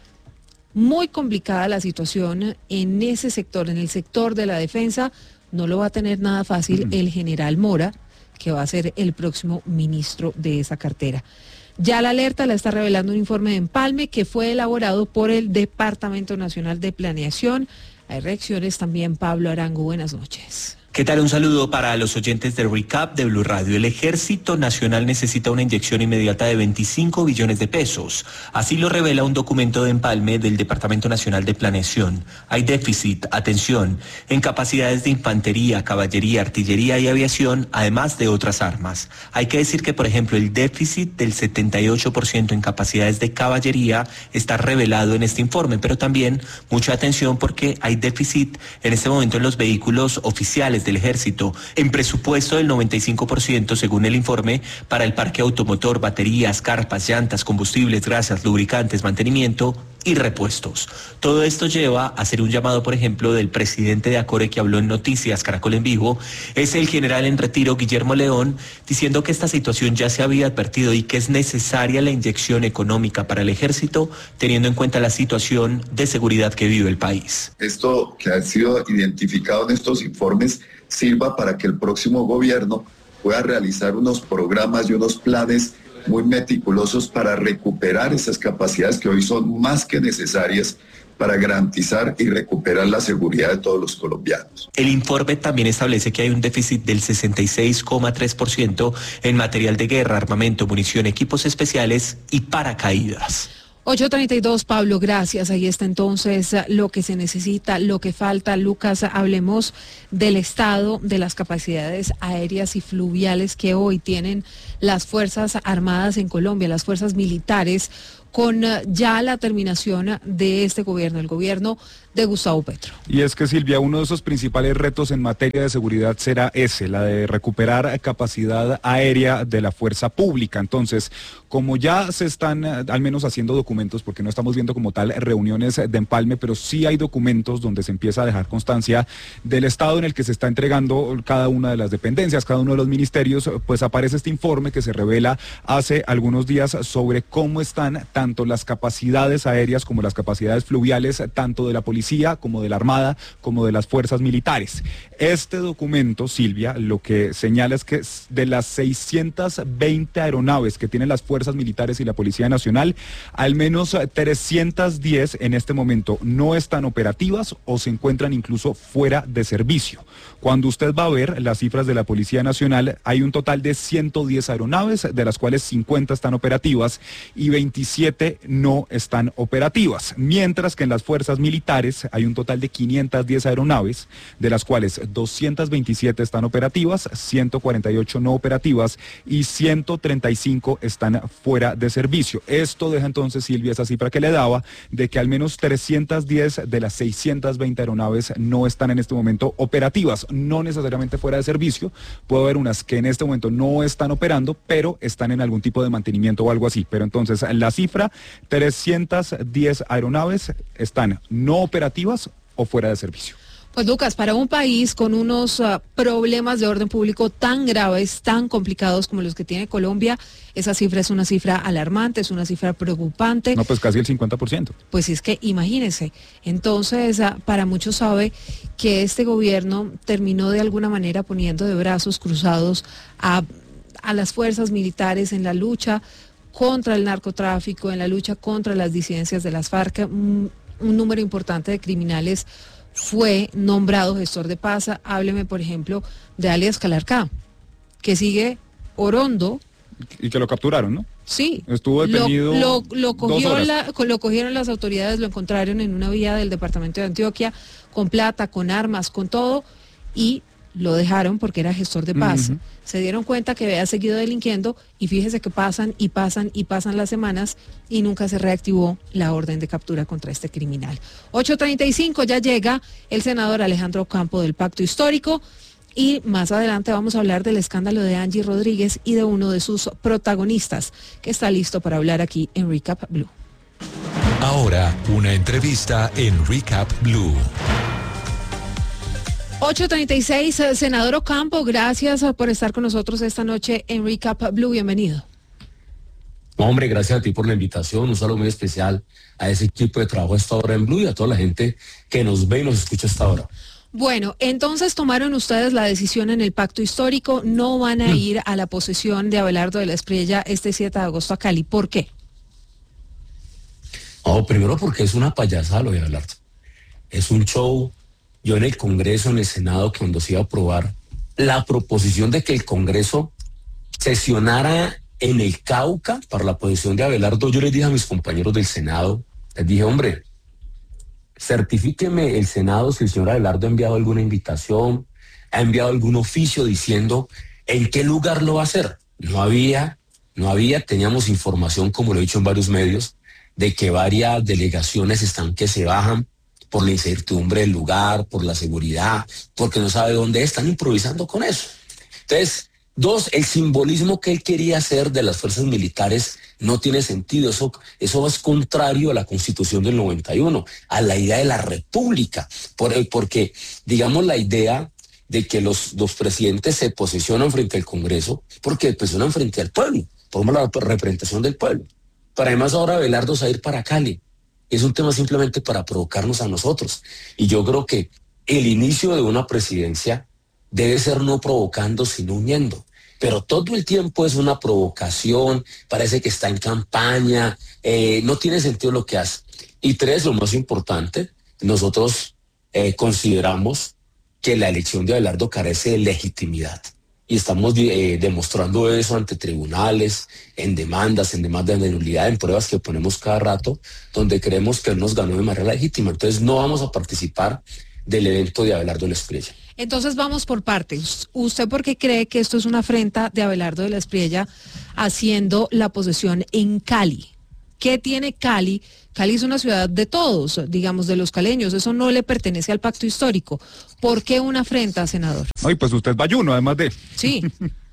Muy complicada la situación en ese sector, en el sector de la defensa, no lo va a tener nada fácil el general Mora, que va a ser el próximo ministro de esa cartera. Ya la alerta la está revelando un informe de Empalme que fue elaborado por el Departamento Nacional de Planeación. Hay reacciones también, Pablo Arango, buenas noches. ¿Qué tal? Un saludo para los oyentes del Recap de Blue Radio. El Ejército Nacional necesita una inyección inmediata de veinticinco billones de pesos. Así lo revela un documento de empalme del Departamento Nacional de Planeación. Hay déficit, atención, en capacidades de infantería, caballería, artillería y aviación, además de otras armas. Hay que decir que, por ejemplo, el déficit del setenta y ocho por ciento en capacidades de caballería está revelado en este informe, pero también mucha atención porque hay déficit en este momento en los vehículos oficiales del Ejército, en presupuesto del noventa y cinco por ciento según el informe para el parque automotor, baterías, carpas, llantas, combustibles, grasas, lubricantes, mantenimiento y repuestos. Todo esto lleva a hacer un llamado, por ejemplo, del presidente de Acore que habló en Noticias Caracol en Vivo, es el general en retiro Guillermo León, diciendo que esta situación ya se había advertido y que es necesaria la inyección económica para el Ejército, teniendo en cuenta la situación de seguridad que vive el país. Esto que ha sido identificado en estos informes sirva para que el próximo gobierno pueda realizar unos programas y unos planes muy meticulosos para recuperar esas capacidades que hoy son más que necesarias para garantizar y recuperar la seguridad de todos los colombianos. El informe también establece que hay un déficit del sesenta y seis coma tres por ciento en material de guerra, armamento, munición, equipos especiales y paracaídas. ocho treinta y dos, Pablo, gracias. Ahí está entonces lo que se necesita, lo que falta. Lucas, hablemos del estado de las capacidades aéreas y fluviales que hoy tienen las Fuerzas Armadas en Colombia, las fuerzas militares, con ya la terminación de este gobierno, el gobierno de Gustavo Petro. Y es que, Silvia, uno de esos principales retos en materia de seguridad será ese, la de recuperar capacidad aérea de la fuerza pública. Entonces, como ya se están al menos haciendo documentos, porque no estamos viendo como tal reuniones de empalme, pero sí hay documentos donde se empieza a dejar constancia del estado en el que se está entregando cada una de las dependencias, cada uno de los ministerios, pues aparece este informe que se revela hace algunos días sobre cómo están tanto las capacidades aéreas como las capacidades fluviales, tanto de la policía como de la Armada, como de las fuerzas militares. Este documento, Silvia, lo que señala es que de las seiscientas veinte aeronaves que tienen las fuerzas militares y la Policía Nacional, al menos trescientas diez en este momento no están operativas o se encuentran incluso fuera de servicio. Cuando usted va a ver las cifras de la Policía Nacional, hay un total de ciento diez aeronaves, de las cuales cincuenta están operativas y veintisiete no están operativas, mientras que en las fuerzas militares hay un total de quinientas diez aeronaves, de las cuales doscientas veintisiete están operativas, ciento cuarenta y ocho no operativas y ciento treinta y cinco están fuera de servicio. Esto deja entonces, Silvia, esa cifra que le daba, de que al menos trescientas diez de las seiscientas veinte aeronaves no están en este momento operativas, no necesariamente fuera de servicio. Puede haber unas que en este momento no están operando, pero están en algún tipo de mantenimiento o algo así. Pero entonces la cifra, trescientas diez aeronaves están no operativas o fuera de servicio. Pues Lucas, para un país con unos uh, problemas de orden público tan graves, tan complicados como los que tiene Colombia, esa cifra es una cifra alarmante, es una cifra preocupante. No, pues casi el cincuenta por ciento. Pues es que imagínense, entonces uh, para muchos sabe que este gobierno terminó de alguna manera poniendo de brazos cruzados a, a las fuerzas militares en la lucha contra el narcotráfico, en la lucha contra las disidencias de las FARC. Un, un número importante de criminales fue nombrado gestor de paz. Hábleme, por ejemplo, de alias Calarcá, que sigue orondo. Y que lo capturaron, ¿no? Sí. Estuvo detenido. Lo, lo, lo, cogió dos horas. la, lo cogieron las autoridades, lo encontraron en una vía del departamento de Antioquia, con plata, con armas, con todo, y lo dejaron porque era gestor de paz. Uh-huh. Se dieron cuenta que había seguido delinquiendo y fíjese que pasan y pasan y pasan las semanas y nunca se reactivó la orden de captura contra este criminal. ocho treinta y cinco, ya llega el senador Alejandro Campo del Pacto Histórico y más adelante vamos a hablar del escándalo de Angie Rodríguez y de uno de sus protagonistas que está listo para hablar aquí en Recap Blue. Ahora, una entrevista en Recap Blue. ocho treinta y seis, senador Ocampo, gracias por estar con nosotros esta noche en Recap Blue, bienvenido. Hombre, gracias a ti por la invitación, un saludo muy especial a ese equipo de trabajo a esta hora en Blue y a toda la gente que nos ve y nos escucha a esta hora. Bueno, entonces tomaron ustedes la decisión en el Pacto Histórico, no van a mm. ir a la posesión de Abelardo de la Espriella este siete de agosto a Cali, ¿por qué? Oh, primero porque es una payasada lo de Abelardo, es un show. Yo en el Congreso, en el Senado, cuando se iba a aprobar la proposición de que el Congreso sesionara en el Cauca para la posesión de Abelardo, yo les dije a mis compañeros del Senado, les dije, hombre, certifíqueme el Senado si el señor Abelardo ha enviado alguna invitación, ha enviado algún oficio diciendo en qué lugar lo va a hacer. No había, no había, teníamos información, como lo he dicho en varios medios, de que varias delegaciones están que se bajan por la incertidumbre del lugar, por la seguridad, porque no sabe dónde están improvisando con eso. Entonces, dos, el simbolismo que él quería hacer de las fuerzas militares no tiene sentido. Eso, eso es contrario a la Constitución del noventa y uno, a la idea de la república, por, porque, digamos, la idea de que los, los presidentes se posicionan frente al Congreso, porque posicionan frente al pueblo, por la representación del pueblo. Pero además ahora Abelardo se va a ir para Cali. Es un tema simplemente para provocarnos a nosotros. Y yo creo que el inicio de una presidencia debe ser no provocando, sino uniendo. pero todo el tiempo es una provocación, parece que está en campaña, eh, no tiene sentido lo que hace. Y tres, lo más importante, nosotros eh, consideramos que la elección de Abelardo carece de legitimidad. Y estamos eh, demostrando eso ante tribunales, en demandas, en demandas de nulidad, en pruebas que ponemos cada rato, donde creemos que él nos ganó de manera legítima. Entonces no vamos a participar del evento de Abelardo de la Espriella. Entonces vamos por partes. ¿Usted por qué cree que esto es una afrenta de Abelardo de la Espriella haciendo la posesión en Cali? ¿Qué tiene Cali? Cali es una ciudad de todos, digamos, de los caleños. Eso no le pertenece al pacto histórico. ¿Por qué una afrenta, senador? Ay, pues usted es bayuno, además de... Sí.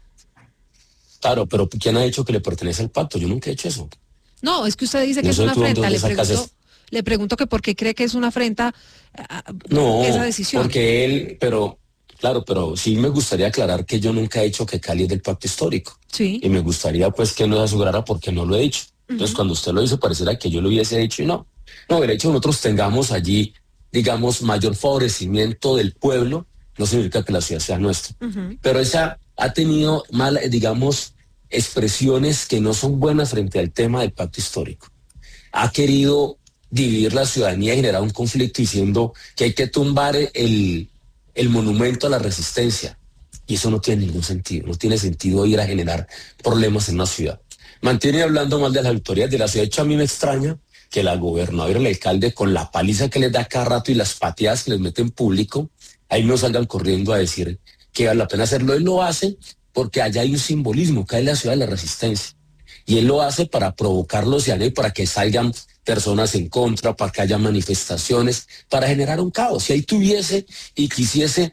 Claro, pero ¿quién ha dicho que le pertenece al pacto? Yo nunca he hecho eso. No, es que usted dice que No es sé una tú dónde afrenta. Le sacas pregunto, eso. le pregunto que por qué cree que es una afrenta a, No, esa decisión. porque él, pero, claro, pero sí me gustaría aclarar que yo nunca he dicho que Cali es del pacto histórico. Sí. Y me gustaría pues que nos asegurara porque no lo he dicho. Entonces, Ujú. cuando usted lo hizo, pareciera que yo lo hubiese dicho y no. No, el hecho de que nosotros tengamos allí, digamos, mayor favorecimiento del pueblo, no significa que la ciudad sea nuestra. Ujú. Pero esa ha tenido mal, digamos, expresiones que no son buenas frente al tema del pacto histórico. Ha querido dividir la ciudadanía y generar un conflicto diciendo que hay que tumbar el, el monumento a la resistencia. Y eso no tiene ningún sentido. No tiene sentido ir a generar problemas en una ciudad. Mantiene hablando mal de las autoridades de la ciudad. De hecho, a mí me extraña que la gobernadora y el alcalde, con la paliza que les da cada rato y las pateadas que les meten en público, ahí no salgan corriendo a decir que vale la pena hacerlo. Él lo hace porque allá hay un simbolismo, que es la ciudad de la resistencia. Y él lo hace para provocarlos y para que salgan personas en contra, para que haya manifestaciones, para generar un caos. Si ahí tuviese y quisiese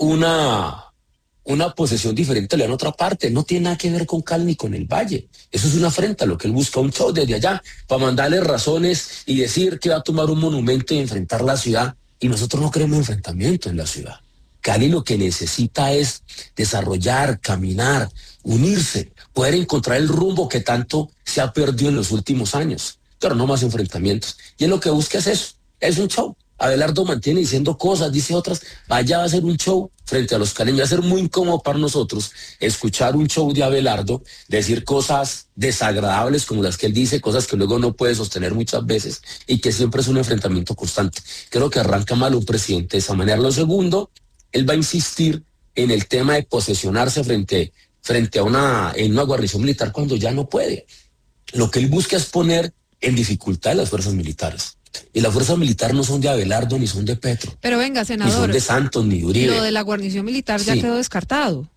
una... una posesión diferente le dan otra parte, no tiene nada que ver con Cali ni con el Valle. Eso es una afrenta, lo que él busca, un show desde allá, para mandarle razones y decir que va a tomar un monumento y enfrentar la ciudad, y nosotros no queremos enfrentamiento en la ciudad. Cali lo que necesita es desarrollar, caminar, unirse, poder encontrar el rumbo que tanto se ha perdido en los últimos años, pero no más enfrentamientos. Y él lo que busca es eso, es un show. Abelardo mantiene diciendo cosas, dice otras, vaya a hacer un show frente a los caleños. Va a ser muy incómodo para nosotros escuchar un show de Abelardo, decir cosas desagradables como las que él dice, cosas que luego no puede sostener muchas veces y que siempre es un enfrentamiento constante. Creo que arranca mal un presidente de esa manera. Lo segundo, él va a insistir en el tema de posesionarse frente, frente a una, en una guarnición militar cuando ya no puede. Lo que él busca es poner en dificultad a las fuerzas militares. Y las fuerzas militares no son de Abelardo ni son de Petro. Pero venga, Ni son senador, de Santos ni de Uribe. lo de la guarnición militar ya Sí. quedó descartado.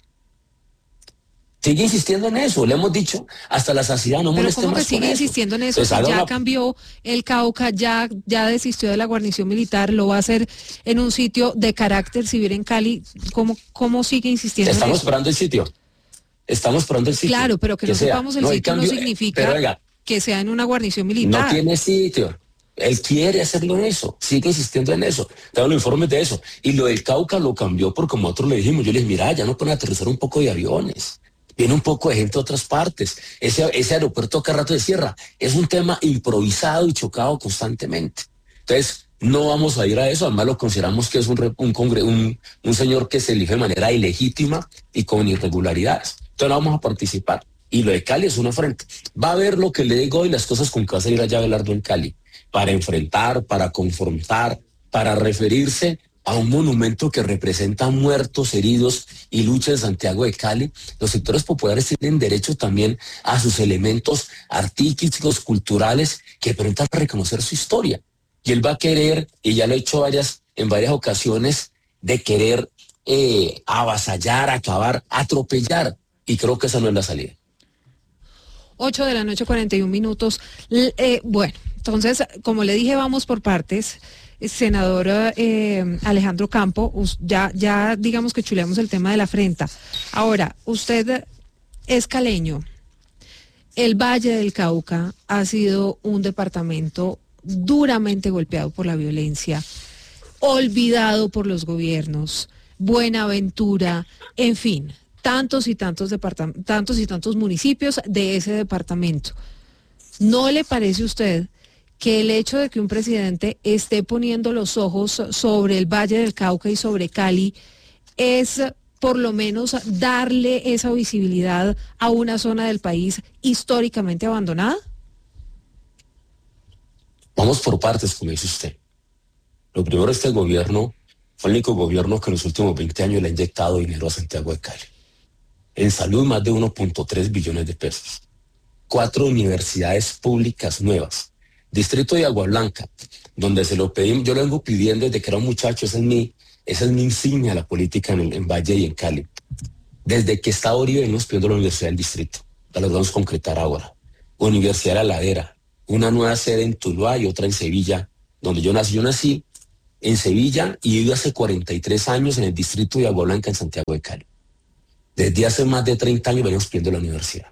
Sigue insistiendo en eso, le hemos dicho hasta la saciedad, no Pero moleste ¿cómo que más con sigue eso. insistiendo en eso? Pues Si haga ya una- cambió el Cauca, ya, ya desistió de la guarnición militar, lo va a hacer en un sitio de carácter civil en Cali. ¿Cómo, cómo sigue insistiendo en Estamos eso? esperando el sitio. Estamos esperando el sitio. Claro, pero que no sea. sepamos el No, sitio no cambio- significa Pero venga, que sea en una guarnición no militar. tiene sitio. Él quiere hacerlo en eso, sigue insistiendo en eso. Tengo los informes de eso. Y lo del Cauca lo cambió por como nosotros le dijimos. Yo les dije, mira, ya no pueden aterrizar un poco de aviones. Viene un poco de gente de otras partes. Ese, ese aeropuerto cada rato de cierra. Es un tema improvisado y chocado constantemente. Entonces, no vamos a ir a eso. Además, lo consideramos que es un, re- un, congre- un, un señor que se elige de manera ilegítima y con irregularidades. Entonces, no vamos a participar. Y lo de Cali es una frente. Va a ver lo que le digo hoy, las cosas con que va a salir allá Abelardo en Cali. Para enfrentar, para confrontar, para referirse a un monumento que representa muertos, heridos y lucha en Santiago de Cali. Los sectores populares tienen derecho también a sus elementos artísticos, culturales, que permitan reconocer su historia. Y él va a querer, y ya lo ha hecho varias, en varias ocasiones, de querer eh, avasallar, acabar, atropellar. Y creo que esa no es la salida. ocho de la noche, cuarenta y un minutos. L- eh, bueno, entonces, como le dije, vamos por partes. Senador eh, Alejandro Campo, us- ya, ya digamos que chuleamos el tema de la afrenta. Ahora, usted es caleño. El Valle del Cauca ha sido un departamento duramente golpeado por la violencia, olvidado por los gobiernos, Buenaventura, en fin, tantos y tantos departamentos, tantos y tantos municipios de ese departamento. ¿No le parece a usted que el hecho de que un presidente esté poniendo los ojos sobre el Valle del Cauca y sobre Cali es por lo menos darle esa visibilidad a una zona del país históricamente abandonada? Vamos por partes, como dice usted. Lo primero, este gobierno fue el único gobierno que en los últimos veinte años le ha inyectado dinero a Santiago de Cali. En salud, más de uno punto tres billones de pesos. Cuatro universidades públicas nuevas. Distrito de Agua Blanca, donde se lo pedimos, yo lo vengo pidiendo desde que era un muchacho, esa es mi, esa es mi insignia, la política en, el, en Valle y en Cali. Desde que está Oribe venimos pidiendo la Universidad del Distrito, la logramos concretar ahora. Universidad de la Ladera, una nueva sede en Tuluá y otra en Sevilla, donde yo nací. Yo nací en Sevilla y vivo hace cuarenta y tres años en el Distrito de Agua Blanca en Santiago de Cali. Desde hace más de treinta años venimos pidiendo la universidad.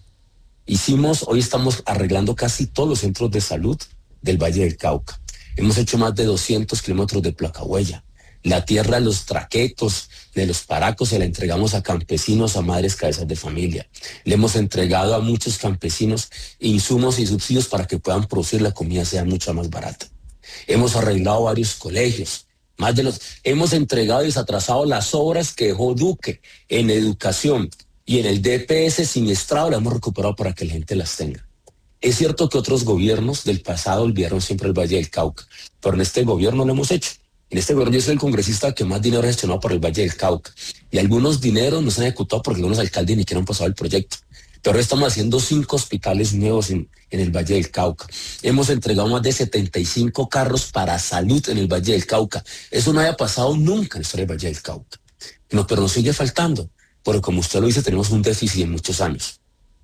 Hicimos, hoy estamos arreglando casi todos los centros de salud del Valle del Cauca. Hemos hecho más de doscientos kilómetros de placahuella. La tierra de los traquetos, de los paracos, se la entregamos a campesinos, a madres cabezas de familia. Le hemos entregado a muchos campesinos insumos y subsidios para que puedan producir la comida sea mucho más barata. Hemos arreglado varios colegios. Más de los, hemos entregado y desatrasado las obras que dejó Duque en educación. Y en el D P S siniestrado la hemos recuperado para que la gente las tenga. Es cierto que otros gobiernos del pasado olvidaron siempre el Valle del Cauca, pero en este gobierno lo hemos hecho. En este gobierno yo soy el congresista que más dinero ha gestionado por el Valle del Cauca. Y algunos dineros no se han ejecutado porque algunos alcaldes ni siquiera han pasado el proyecto. Pero ahora estamos haciendo cinco hospitales nuevos en, en el Valle del Cauca. Hemos entregado más de setenta y cinco carros para salud en el Valle del Cauca. Eso no había pasado nunca en la historia del Valle del Cauca. No, pero nos sigue faltando. Porque como usted lo dice, tenemos un déficit en muchos años.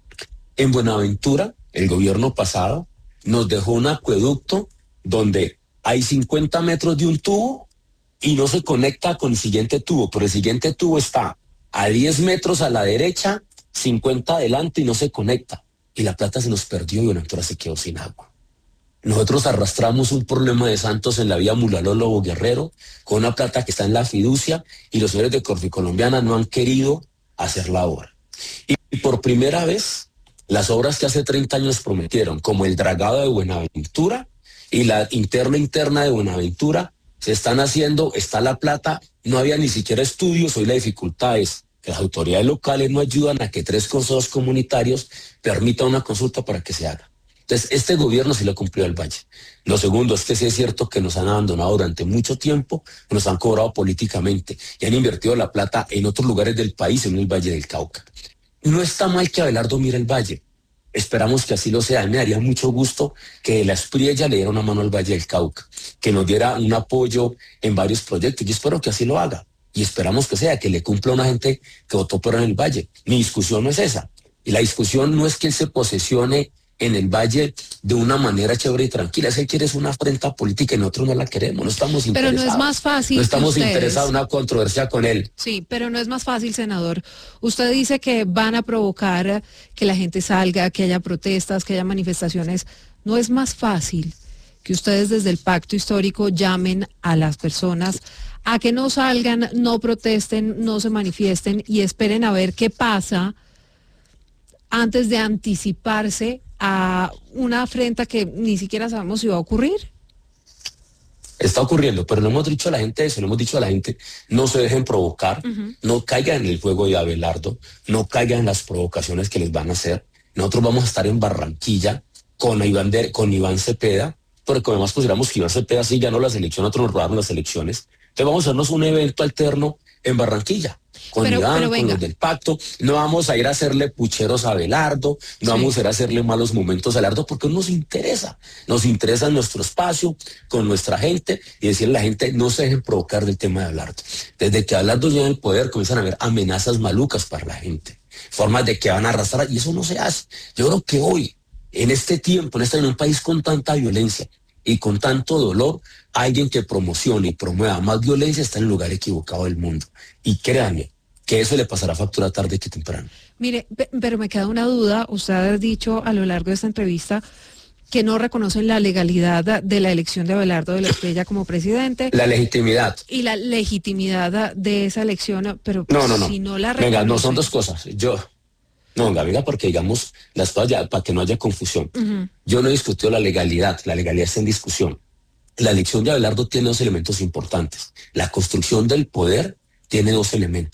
En Buenaventura, el gobierno pasado nos dejó un acueducto donde hay cincuenta metros de un tubo y no se conecta con el siguiente tubo, pero el siguiente tubo está a diez metros a la derecha, cincuenta adelante y no se conecta. Y la plata se nos perdió y Buenaventura se quedó sin agua. Nosotros arrastramos un problema de Santos en la vía Mulaló-Lobo Guerrero con una plata que está en la fiducia y los señores de Corficolombiana no han querido hacer la obra. Y por primera vez, las obras que hace treinta años prometieron, como el dragado de Buenaventura y la interna interna de Buenaventura, se están haciendo, está la plata, no había ni siquiera estudios, hoy la dificultad es que las autoridades locales no ayudan a que tres consejos comunitarios permitan una consulta para que se haga. Entonces, este gobierno sí lo cumplió al Valle. Lo segundo es que sí es cierto que nos han abandonado durante mucho tiempo, nos han cobrado políticamente y han invertido la plata en otros lugares del país, en el Valle del Cauca. No está mal que Abelardo mire el Valle. Esperamos que así lo sea. Me daría mucho gusto que la Espriella le diera una mano al Valle del Cauca, que nos diera un apoyo en varios proyectos. Yo espero que así lo haga y esperamos que sea, que le cumpla a una gente que votó por en el Valle. Mi discusión no es esa. Y la discusión no es que él se posesione en el Valle de una manera chévere y tranquila. Es que quieres una afrenta política y nosotros no la queremos, no estamos interesados. Pero no es más fácil. No estamos que interesados en una controversia con él. Sí, pero no es más fácil, senador. Usted dice que van a provocar que la gente salga, que haya protestas, que haya manifestaciones. ¿No es más fácil que ustedes desde el pacto histórico llamen a las personas a que no salgan, no protesten, no se manifiesten y esperen a ver qué pasa antes de anticiparse a una afrenta que ni siquiera sabemos si va a ocurrir? Está ocurriendo, pero no hemos dicho a la gente eso, no hemos dicho a la gente no se dejen provocar, uh-huh. no caigan en el juego de Abelardo, no caigan en las provocaciones que les van a hacer. Nosotros vamos a estar en Barranquilla con Iván, de, con Iván Cepeda, porque como además consideramos que Iván Cepeda sí ganó las elecciones, nosotros nos robaron las elecciones. Entonces vamos a hacernos un evento alterno en Barranquilla. Con pero, Iván, pero con los del pacto, no vamos a ir a hacerle pucheros a Abelardo, no sí. vamos a ir a hacerle malos momentos a Abelardo porque nos interesa, nos interesa nuestro espacio con nuestra gente y decirle a la gente no se dejen provocar del tema de Abelardo. Desde que Abelardo llega al poder comienzan a haber amenazas malucas para la gente, formas de que van a arrastrar y eso no se hace. Yo creo que hoy, en este tiempo, en, este, en un país con tanta violencia y con tanto dolor, alguien que promocione y promueva más violencia está en el lugar equivocado del mundo. Y créanme, que eso le pasará factura tarde que temprano. Mire, pero me queda una duda. Usted ha dicho a lo largo de esta entrevista que no reconocen la legalidad de la elección de Abelardo de la Espriella como presidente. La legitimidad. Y la legitimidad de esa elección, pero no, no, no. si no la reconocen... Venga, no son dos cosas. Yo... No, venga, venga, porque digamos, las cosas ya, para que no haya confusión. Uh-huh. Yo no he discutido la legalidad, la legalidad está en discusión. La elección de Abelardo tiene dos elementos importantes. La construcción del poder tiene dos elementos.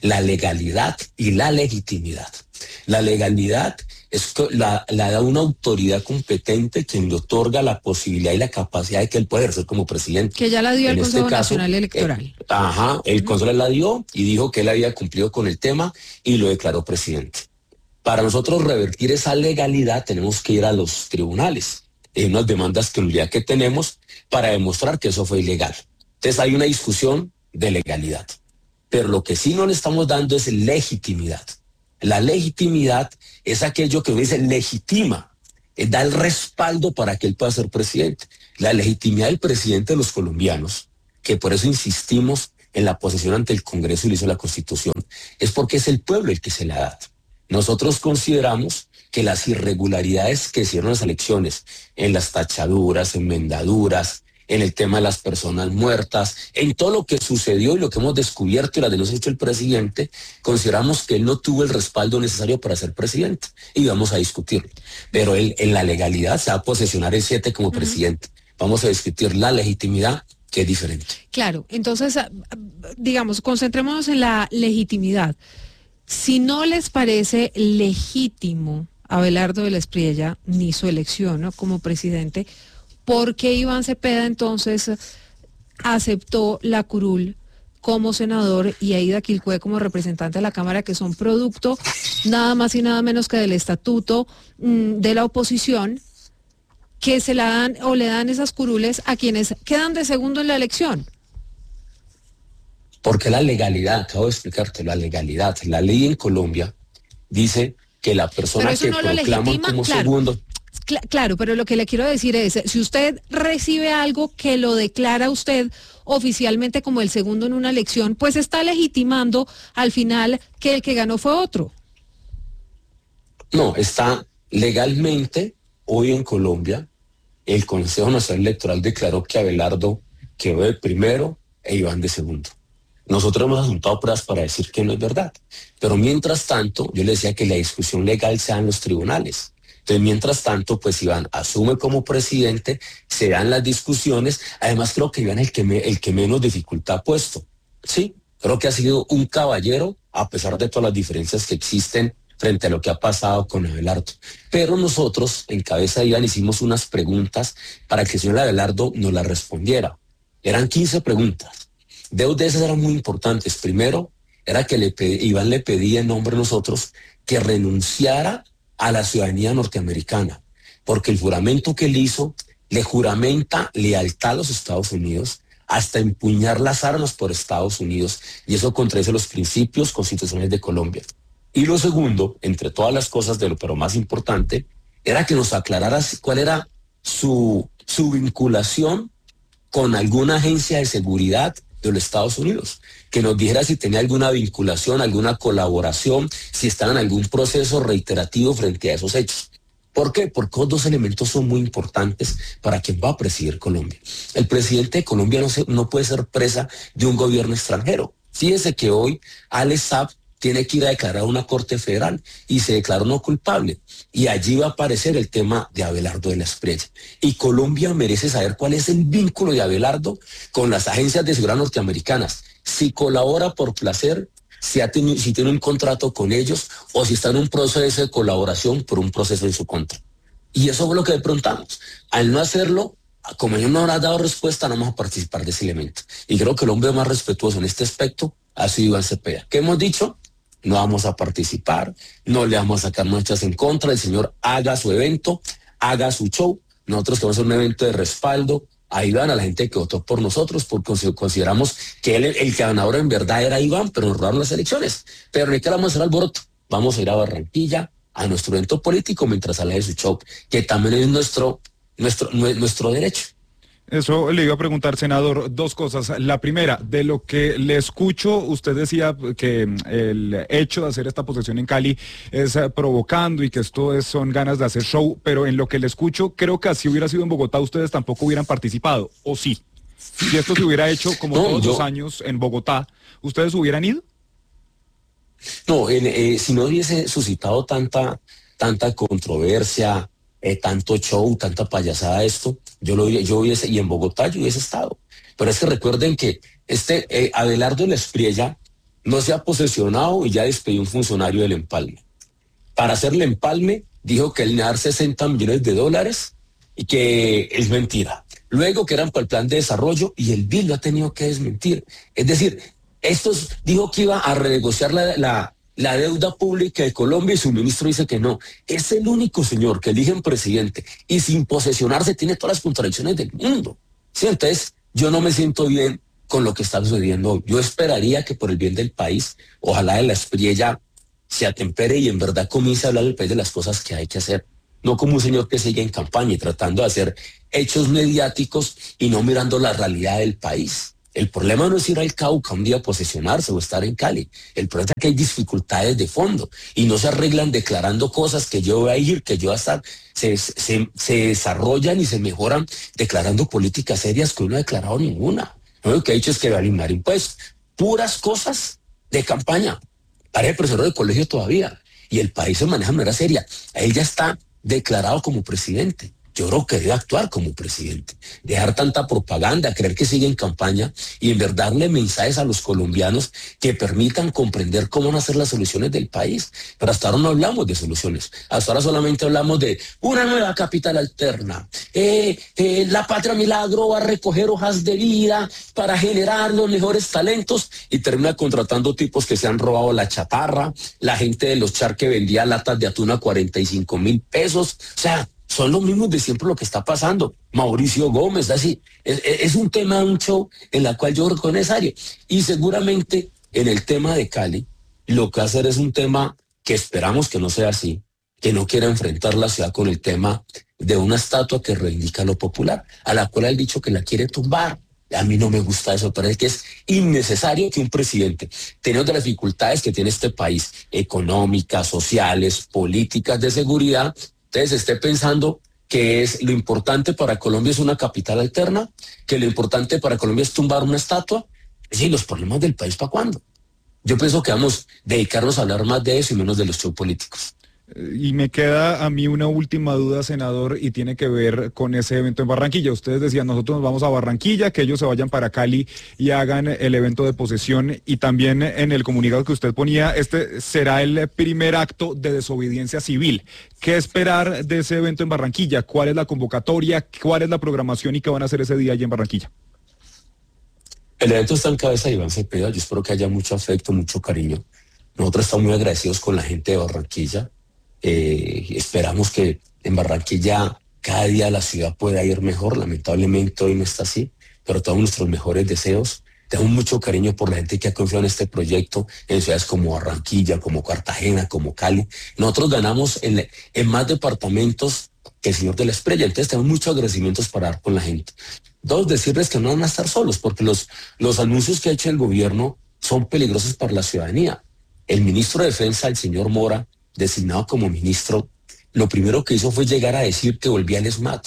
la legalidad y la legitimidad. La legalidad es que la, la da una autoridad competente quien le otorga la posibilidad y la capacidad de que él pueda ejercer como presidente. Que ya la dio el En Consejo este caso, Nacional Electoral. Eh, ajá, el Consejo la dio y dijo que él había cumplido con el tema y lo declaró presidente. Para nosotros revertir esa legalidad tenemos que ir a los tribunales. Hay unas demandas que, que tenemos para demostrar que eso fue ilegal. Entonces hay una discusión de legalidad. Pero lo que sí no le estamos dando es legitimidad. La legitimidad es aquello que dice legitima, eh, da el respaldo para que él pueda ser presidente. La legitimidad del presidente de los colombianos, que por eso insistimos en la posesión ante el Congreso y lo hizo la Constitución, es porque es el pueblo el que se la da. Nosotros consideramos que las irregularidades que hicieron las elecciones, en las tachaduras, enmendaduras, en el tema de las personas muertas, en todo lo que sucedió y lo que hemos descubierto y la denuncia que ha hecho el presidente, consideramos que él no tuvo el respaldo necesario para ser presidente y vamos a discutirlo. Pero él en la legalidad se va a posesionar el siete como uh-huh. presidente. Vamos a discutir la legitimidad, que es diferente. Claro, entonces, digamos, concentrémonos en la legitimidad. Si no les parece legítimo a Abelardo de la Espriella ni su elección, ¿no?, como presidente, ¿por qué Iván Cepeda entonces aceptó la curul como senador y Aida Quilpué como representante de la Cámara, que son producto nada más y nada menos que del estatuto mmm, de la oposición, que se la dan o le dan esas curules a quienes quedan de segundo en la elección? Porque la legalidad, acabo de explicarte, la legalidad, la ley en Colombia dice que la persona que no proclaman como claro. segundo... Claro, pero lo que le quiero decir es, si usted recibe algo que lo declara usted oficialmente como el segundo en una elección, pues está legitimando al final que el que ganó fue otro. No, está legalmente, hoy en Colombia, el Consejo Nacional Electoral declaró que Abelardo quedó de primero e Iván de segundo. Nosotros hemos ajuntado pruebas para decir que no es verdad, pero mientras tanto, yo le decía que la discusión legal sea en los tribunales. Entonces, mientras tanto, pues Iván asume como presidente, se dan las discusiones. Además, creo que Iván es el que, me, el que menos dificultad ha puesto. Sí, creo que ha sido un caballero, a pesar de todas las diferencias que existen frente a lo que ha pasado con Abelardo. Pero nosotros, en cabeza de Iván, hicimos unas preguntas para que el señor Abelardo nos las respondiera. Eran quince preguntas. Dos de esas eran muy importantes. Primero, era que le pedí, Iván le pedía en nombre de nosotros que renunciara a la ciudadanía norteamericana, porque el juramento que él hizo le juramenta lealtad a los Estados Unidos hasta empuñar las armas por Estados Unidos, y eso contradice los principios constitucionales de Colombia. Y lo segundo, entre todas las cosas, de lo pero más importante, era que nos aclarara cuál era su, su vinculación con alguna agencia de seguridad de los Estados Unidos, que nos dijera si tenía alguna vinculación, alguna colaboración, si estaba en algún proceso reiterativo frente a esos hechos. ¿Por qué? Porque los dos elementos son muy importantes para quien va a presidir Colombia. El presidente de Colombia no, se, no puede ser presa de un gobierno extranjero. Fíjese que hoy Alex Saab tiene que ir a declarar a una corte federal y se declaró no culpable. Y allí va a aparecer el tema de Abelardo de la Espriella. Y Colombia merece saber cuál es el vínculo de Abelardo con las agencias de seguridad norteamericanas. Si colabora por placer, si, ha tenido, si tiene un contrato con ellos o si está en un proceso de colaboración por un proceso en su contra. Y eso fue lo que le preguntamos. Al no hacerlo, como ellos no habrán dado respuesta, no vamos a participar de ese elemento. Y creo que el hombre más respetuoso en este aspecto ha sido Iván Cepeda. ¿Qué hemos dicho? No vamos a participar, no le vamos a sacar muestras en contra. El señor haga su evento, haga su show. Nosotros queremos hacer un evento de respaldo a Iván, a la gente que votó por nosotros, porque consideramos que él, el ganador en verdad era Iván, pero nos robaron las elecciones. Pero ni que vamos a hacer alboroto. Vamos a ir a Barranquilla, a nuestro evento político, mientras sale de su show, que también es nuestro, nuestro, nuestro derecho. Eso le iba a preguntar, senador, dos cosas. La primera, de lo que le escucho, usted decía que el hecho de hacer esta posesión en Cali es provocando y que esto es, son ganas de hacer show, pero en lo que le escucho, creo que si hubiera sido en Bogotá, ustedes tampoco hubieran participado, ¿o sí? Si esto se hubiera hecho como no, todos yo... los años en Bogotá, ¿ustedes hubieran ido? No, eh, eh, si no hubiese suscitado tanta, tanta controversia, Eh, tanto show, tanta payasada esto, yo lo yo hubiese, y en Bogotá yo hubiese estado. Pero es que recuerden que este eh, Abelardo de la Espriella no se ha posesionado y ya despedió un funcionario del empalme. Para hacerle empalme, dijo que él iba a dar sesenta millones de dólares y que es mentira. Luego que eran para el plan de desarrollo y el B I D lo ha tenido que desmentir. Es decir, estos dijo que iba a renegociar la, la, la deuda pública de Colombia y su ministro dice que no. Es el único señor que eligen presidente y sin posesionarse tiene todas las contradicciones del mundo. ¿Sí? Entonces, yo no me siento bien con lo que está sucediendo hoy. Yo esperaría que por el bien del país, ojalá de la espriella se atempere y en verdad comience a hablar del país de las cosas que hay que hacer. No como un señor que sigue en campaña y tratando de hacer hechos mediáticos y no mirando la realidad del país. El problema no es ir al Cauca un día a posesionarse o estar en Cali. El problema es que hay dificultades de fondo y no se arreglan declarando cosas que yo voy a ir, que yo voy a estar. Se, se, se desarrollan y se mejoran declarando políticas serias que uno no ha declarado ninguna. Lo único que ha dicho es que va a eliminar impuestos. Puras cosas de campaña. Parece profesor de colegio todavía. Y el país se maneja de manera seria. Él ya está declarado como presidente. Yo creo que debe actuar como presidente, dejar tanta propaganda, creer que sigue en campaña y en verdad darle mensajes a los colombianos que permitan comprender cómo van a ser las soluciones del país. Pero hasta ahora no hablamos de soluciones, hasta ahora solamente hablamos de una nueva capital alterna, eh, eh, la Patria Milagro va a recoger hojas de vida para generar los mejores talentos y termina contratando tipos que se han robado la chatarra, la gente de los Char que vendía latas de atún a cuarenta y cinco mil pesos, o sea, son los mismos de siempre lo que está pasando. Mauricio Gómez, así. Es, es un tema, un show en la cual yo creo que es necesario. Y seguramente en el tema de Cali, lo que va a hacer es un tema que esperamos que no sea así, que no quiera enfrentar la ciudad con el tema de una estatua que reivindica lo popular, a la cual ha dicho que la quiere tumbar. A mí no me gusta eso, parece que es innecesario que un presidente, teniendo las dificultades que tiene este país, económicas, sociales, políticas, de seguridad, entonces esté pensando que es lo importante para Colombia es una capital alterna, que lo importante para Colombia es tumbar una estatua. Es decir, los problemas del país, ¿para cuándo? Yo pienso que vamos a dedicarnos a hablar más de eso y menos de los shows políticos. Y me queda a mí una última duda, senador, y tiene que ver con ese evento en Barranquilla. Ustedes decían, nosotros nos vamos a Barranquilla, que ellos se vayan para Cali y hagan el evento de posesión. Y también en el comunicado que usted ponía, este será el primer acto de desobediencia civil. ¿Qué esperar de ese evento en Barranquilla? ¿Cuál es la convocatoria? ¿Cuál es la programación y qué van a hacer ese día allí en Barranquilla? El evento está en cabeza de Iván Cepeda. Yo espero que haya mucho afecto, mucho cariño. Nosotros estamos muy agradecidos con la gente de Barranquilla. Eh, esperamos que en Barranquilla cada día la ciudad pueda ir mejor. Lamentablemente hoy no está así, pero todos nuestros mejores deseos. Tenemos mucho cariño por la gente que ha confiado en este proyecto en ciudades como Barranquilla, como Cartagena, como Cali. Nosotros ganamos en, en más departamentos que el señor de la Espriella, entonces tenemos muchos agradecimientos para dar con la gente. Dos, decirles que no van a estar solos, porque los, los anuncios que ha hecho el gobierno son peligrosos para la ciudadanía. El ministro de Defensa, el señor Mora, designado como ministro, lo primero que hizo fue llegar a decir que volvía el SMAT.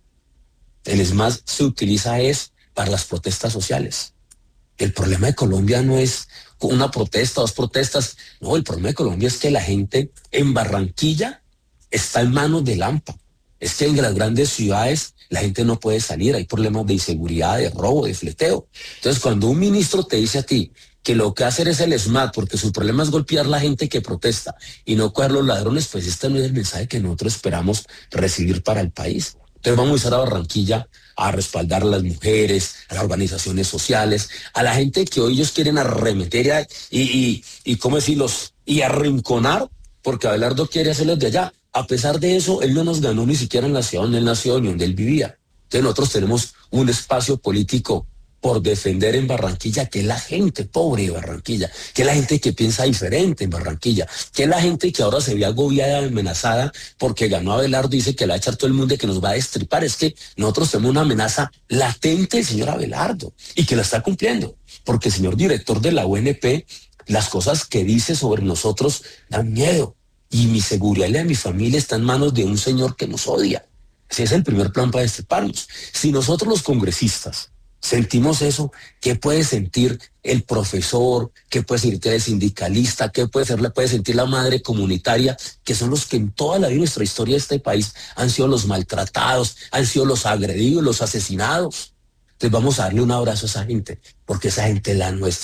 El SMAT se utiliza es para las protestas sociales. El problema de Colombia no es una protesta, dos protestas. No, el problema de Colombia es que la gente en Barranquilla está en manos del AMPA. Es que en las grandes ciudades la gente no puede salir, hay problemas de inseguridad, de robo, de fleteo. Entonces, cuando un ministro te dice a ti que lo que hacer es el SMAT, porque su problema es golpear a la gente que protesta y no coger los ladrones, pues este no es el mensaje que nosotros esperamos recibir para el país. Entonces vamos a ir a Barranquilla a respaldar a las mujeres, a las organizaciones sociales, a la gente que hoy ellos quieren arremeter y, y, y ¿cómo decirlos? Y arrinconar, porque Abelardo quiere hacerlos de allá. A pesar de eso, él no nos ganó ni siquiera en la ciudad donde él nació ni donde él vivía. Entonces nosotros tenemos un espacio político por defender en Barranquilla, que es la gente pobre de Barranquilla, que es la gente que piensa diferente en Barranquilla, que es la gente que ahora se ve agobiada, amenazada, porque ganó Abelardo y dice que la va a echar todo el mundo y que nos va a destripar. Es que nosotros tenemos una amenaza latente del señor Abelardo y que la está cumpliendo, porque el señor director de la U N P, las cosas que dice sobre nosotros dan miedo y mi seguridad y la de mi familia está en manos de un señor que nos odia. Ese es el primer plan para destriparnos. Si nosotros los congresistas sentimos eso, ¿qué puede sentir el profesor? ¿Qué puede sentir el sindicalista? ¿Qué puede, ser, puede sentir la madre comunitaria? Que son los que en toda la vida de nuestra historia de este país han sido los maltratados, han sido los agredidos, los asesinados. Entonces vamos a darle un abrazo a esa gente, porque esa gente es la nuestra.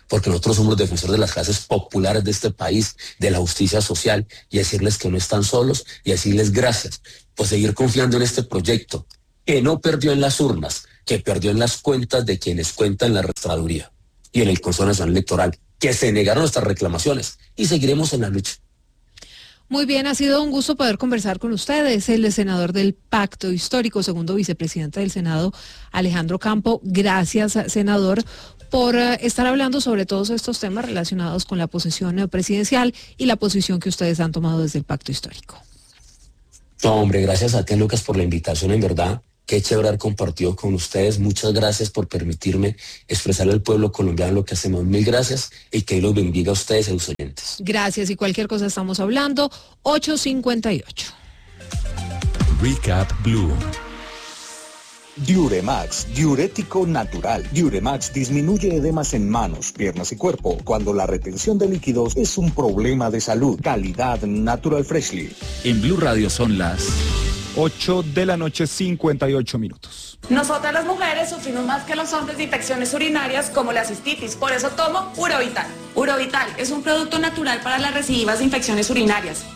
porque nosotros somos defensores de las clases populares de este país, de la justicia social, y decirles que no están solos y decirles gracias por seguir confiando en este proyecto, que no perdió en las urnas, que perdió en las cuentas de quienes cuentan la registraduría y en el Consejo Nacional Electoral, que se negaron nuestras reclamaciones, y seguiremos en la lucha. Muy bien, ha sido un gusto poder conversar con ustedes. El senador del Pacto Histórico, segundo vicepresidente del Senado, Alejandro Campo. Gracias, senador, por estar hablando sobre todos estos temas relacionados con la posesión presidencial y la posición que ustedes han tomado desde el Pacto Histórico. No, hombre, gracias a ti, Lucas, por la invitación, en verdad. Qué chévere haber compartido con ustedes. Muchas gracias por permitirme expresarle al pueblo colombiano lo que hacemos. Mil gracias y que Dios los bendiga a ustedes y a los oyentes. Gracias, y cualquier cosa estamos hablando. ocho cincuenta y ocho. Recap Blue. Diuremax, diurético natural. Diuremax disminuye edemas en manos, piernas y cuerpo cuando la retención de líquidos es un problema de salud. Calidad Natural Freshly. En Blue Radio son las ocho de la noche, cincuenta y ocho minutos. Nosotras las mujeres sufrimos más que los hombres de infecciones urinarias como la cistitis, por eso tomo Urovital. Urovital es un producto natural para las recidivas de infecciones urinarias.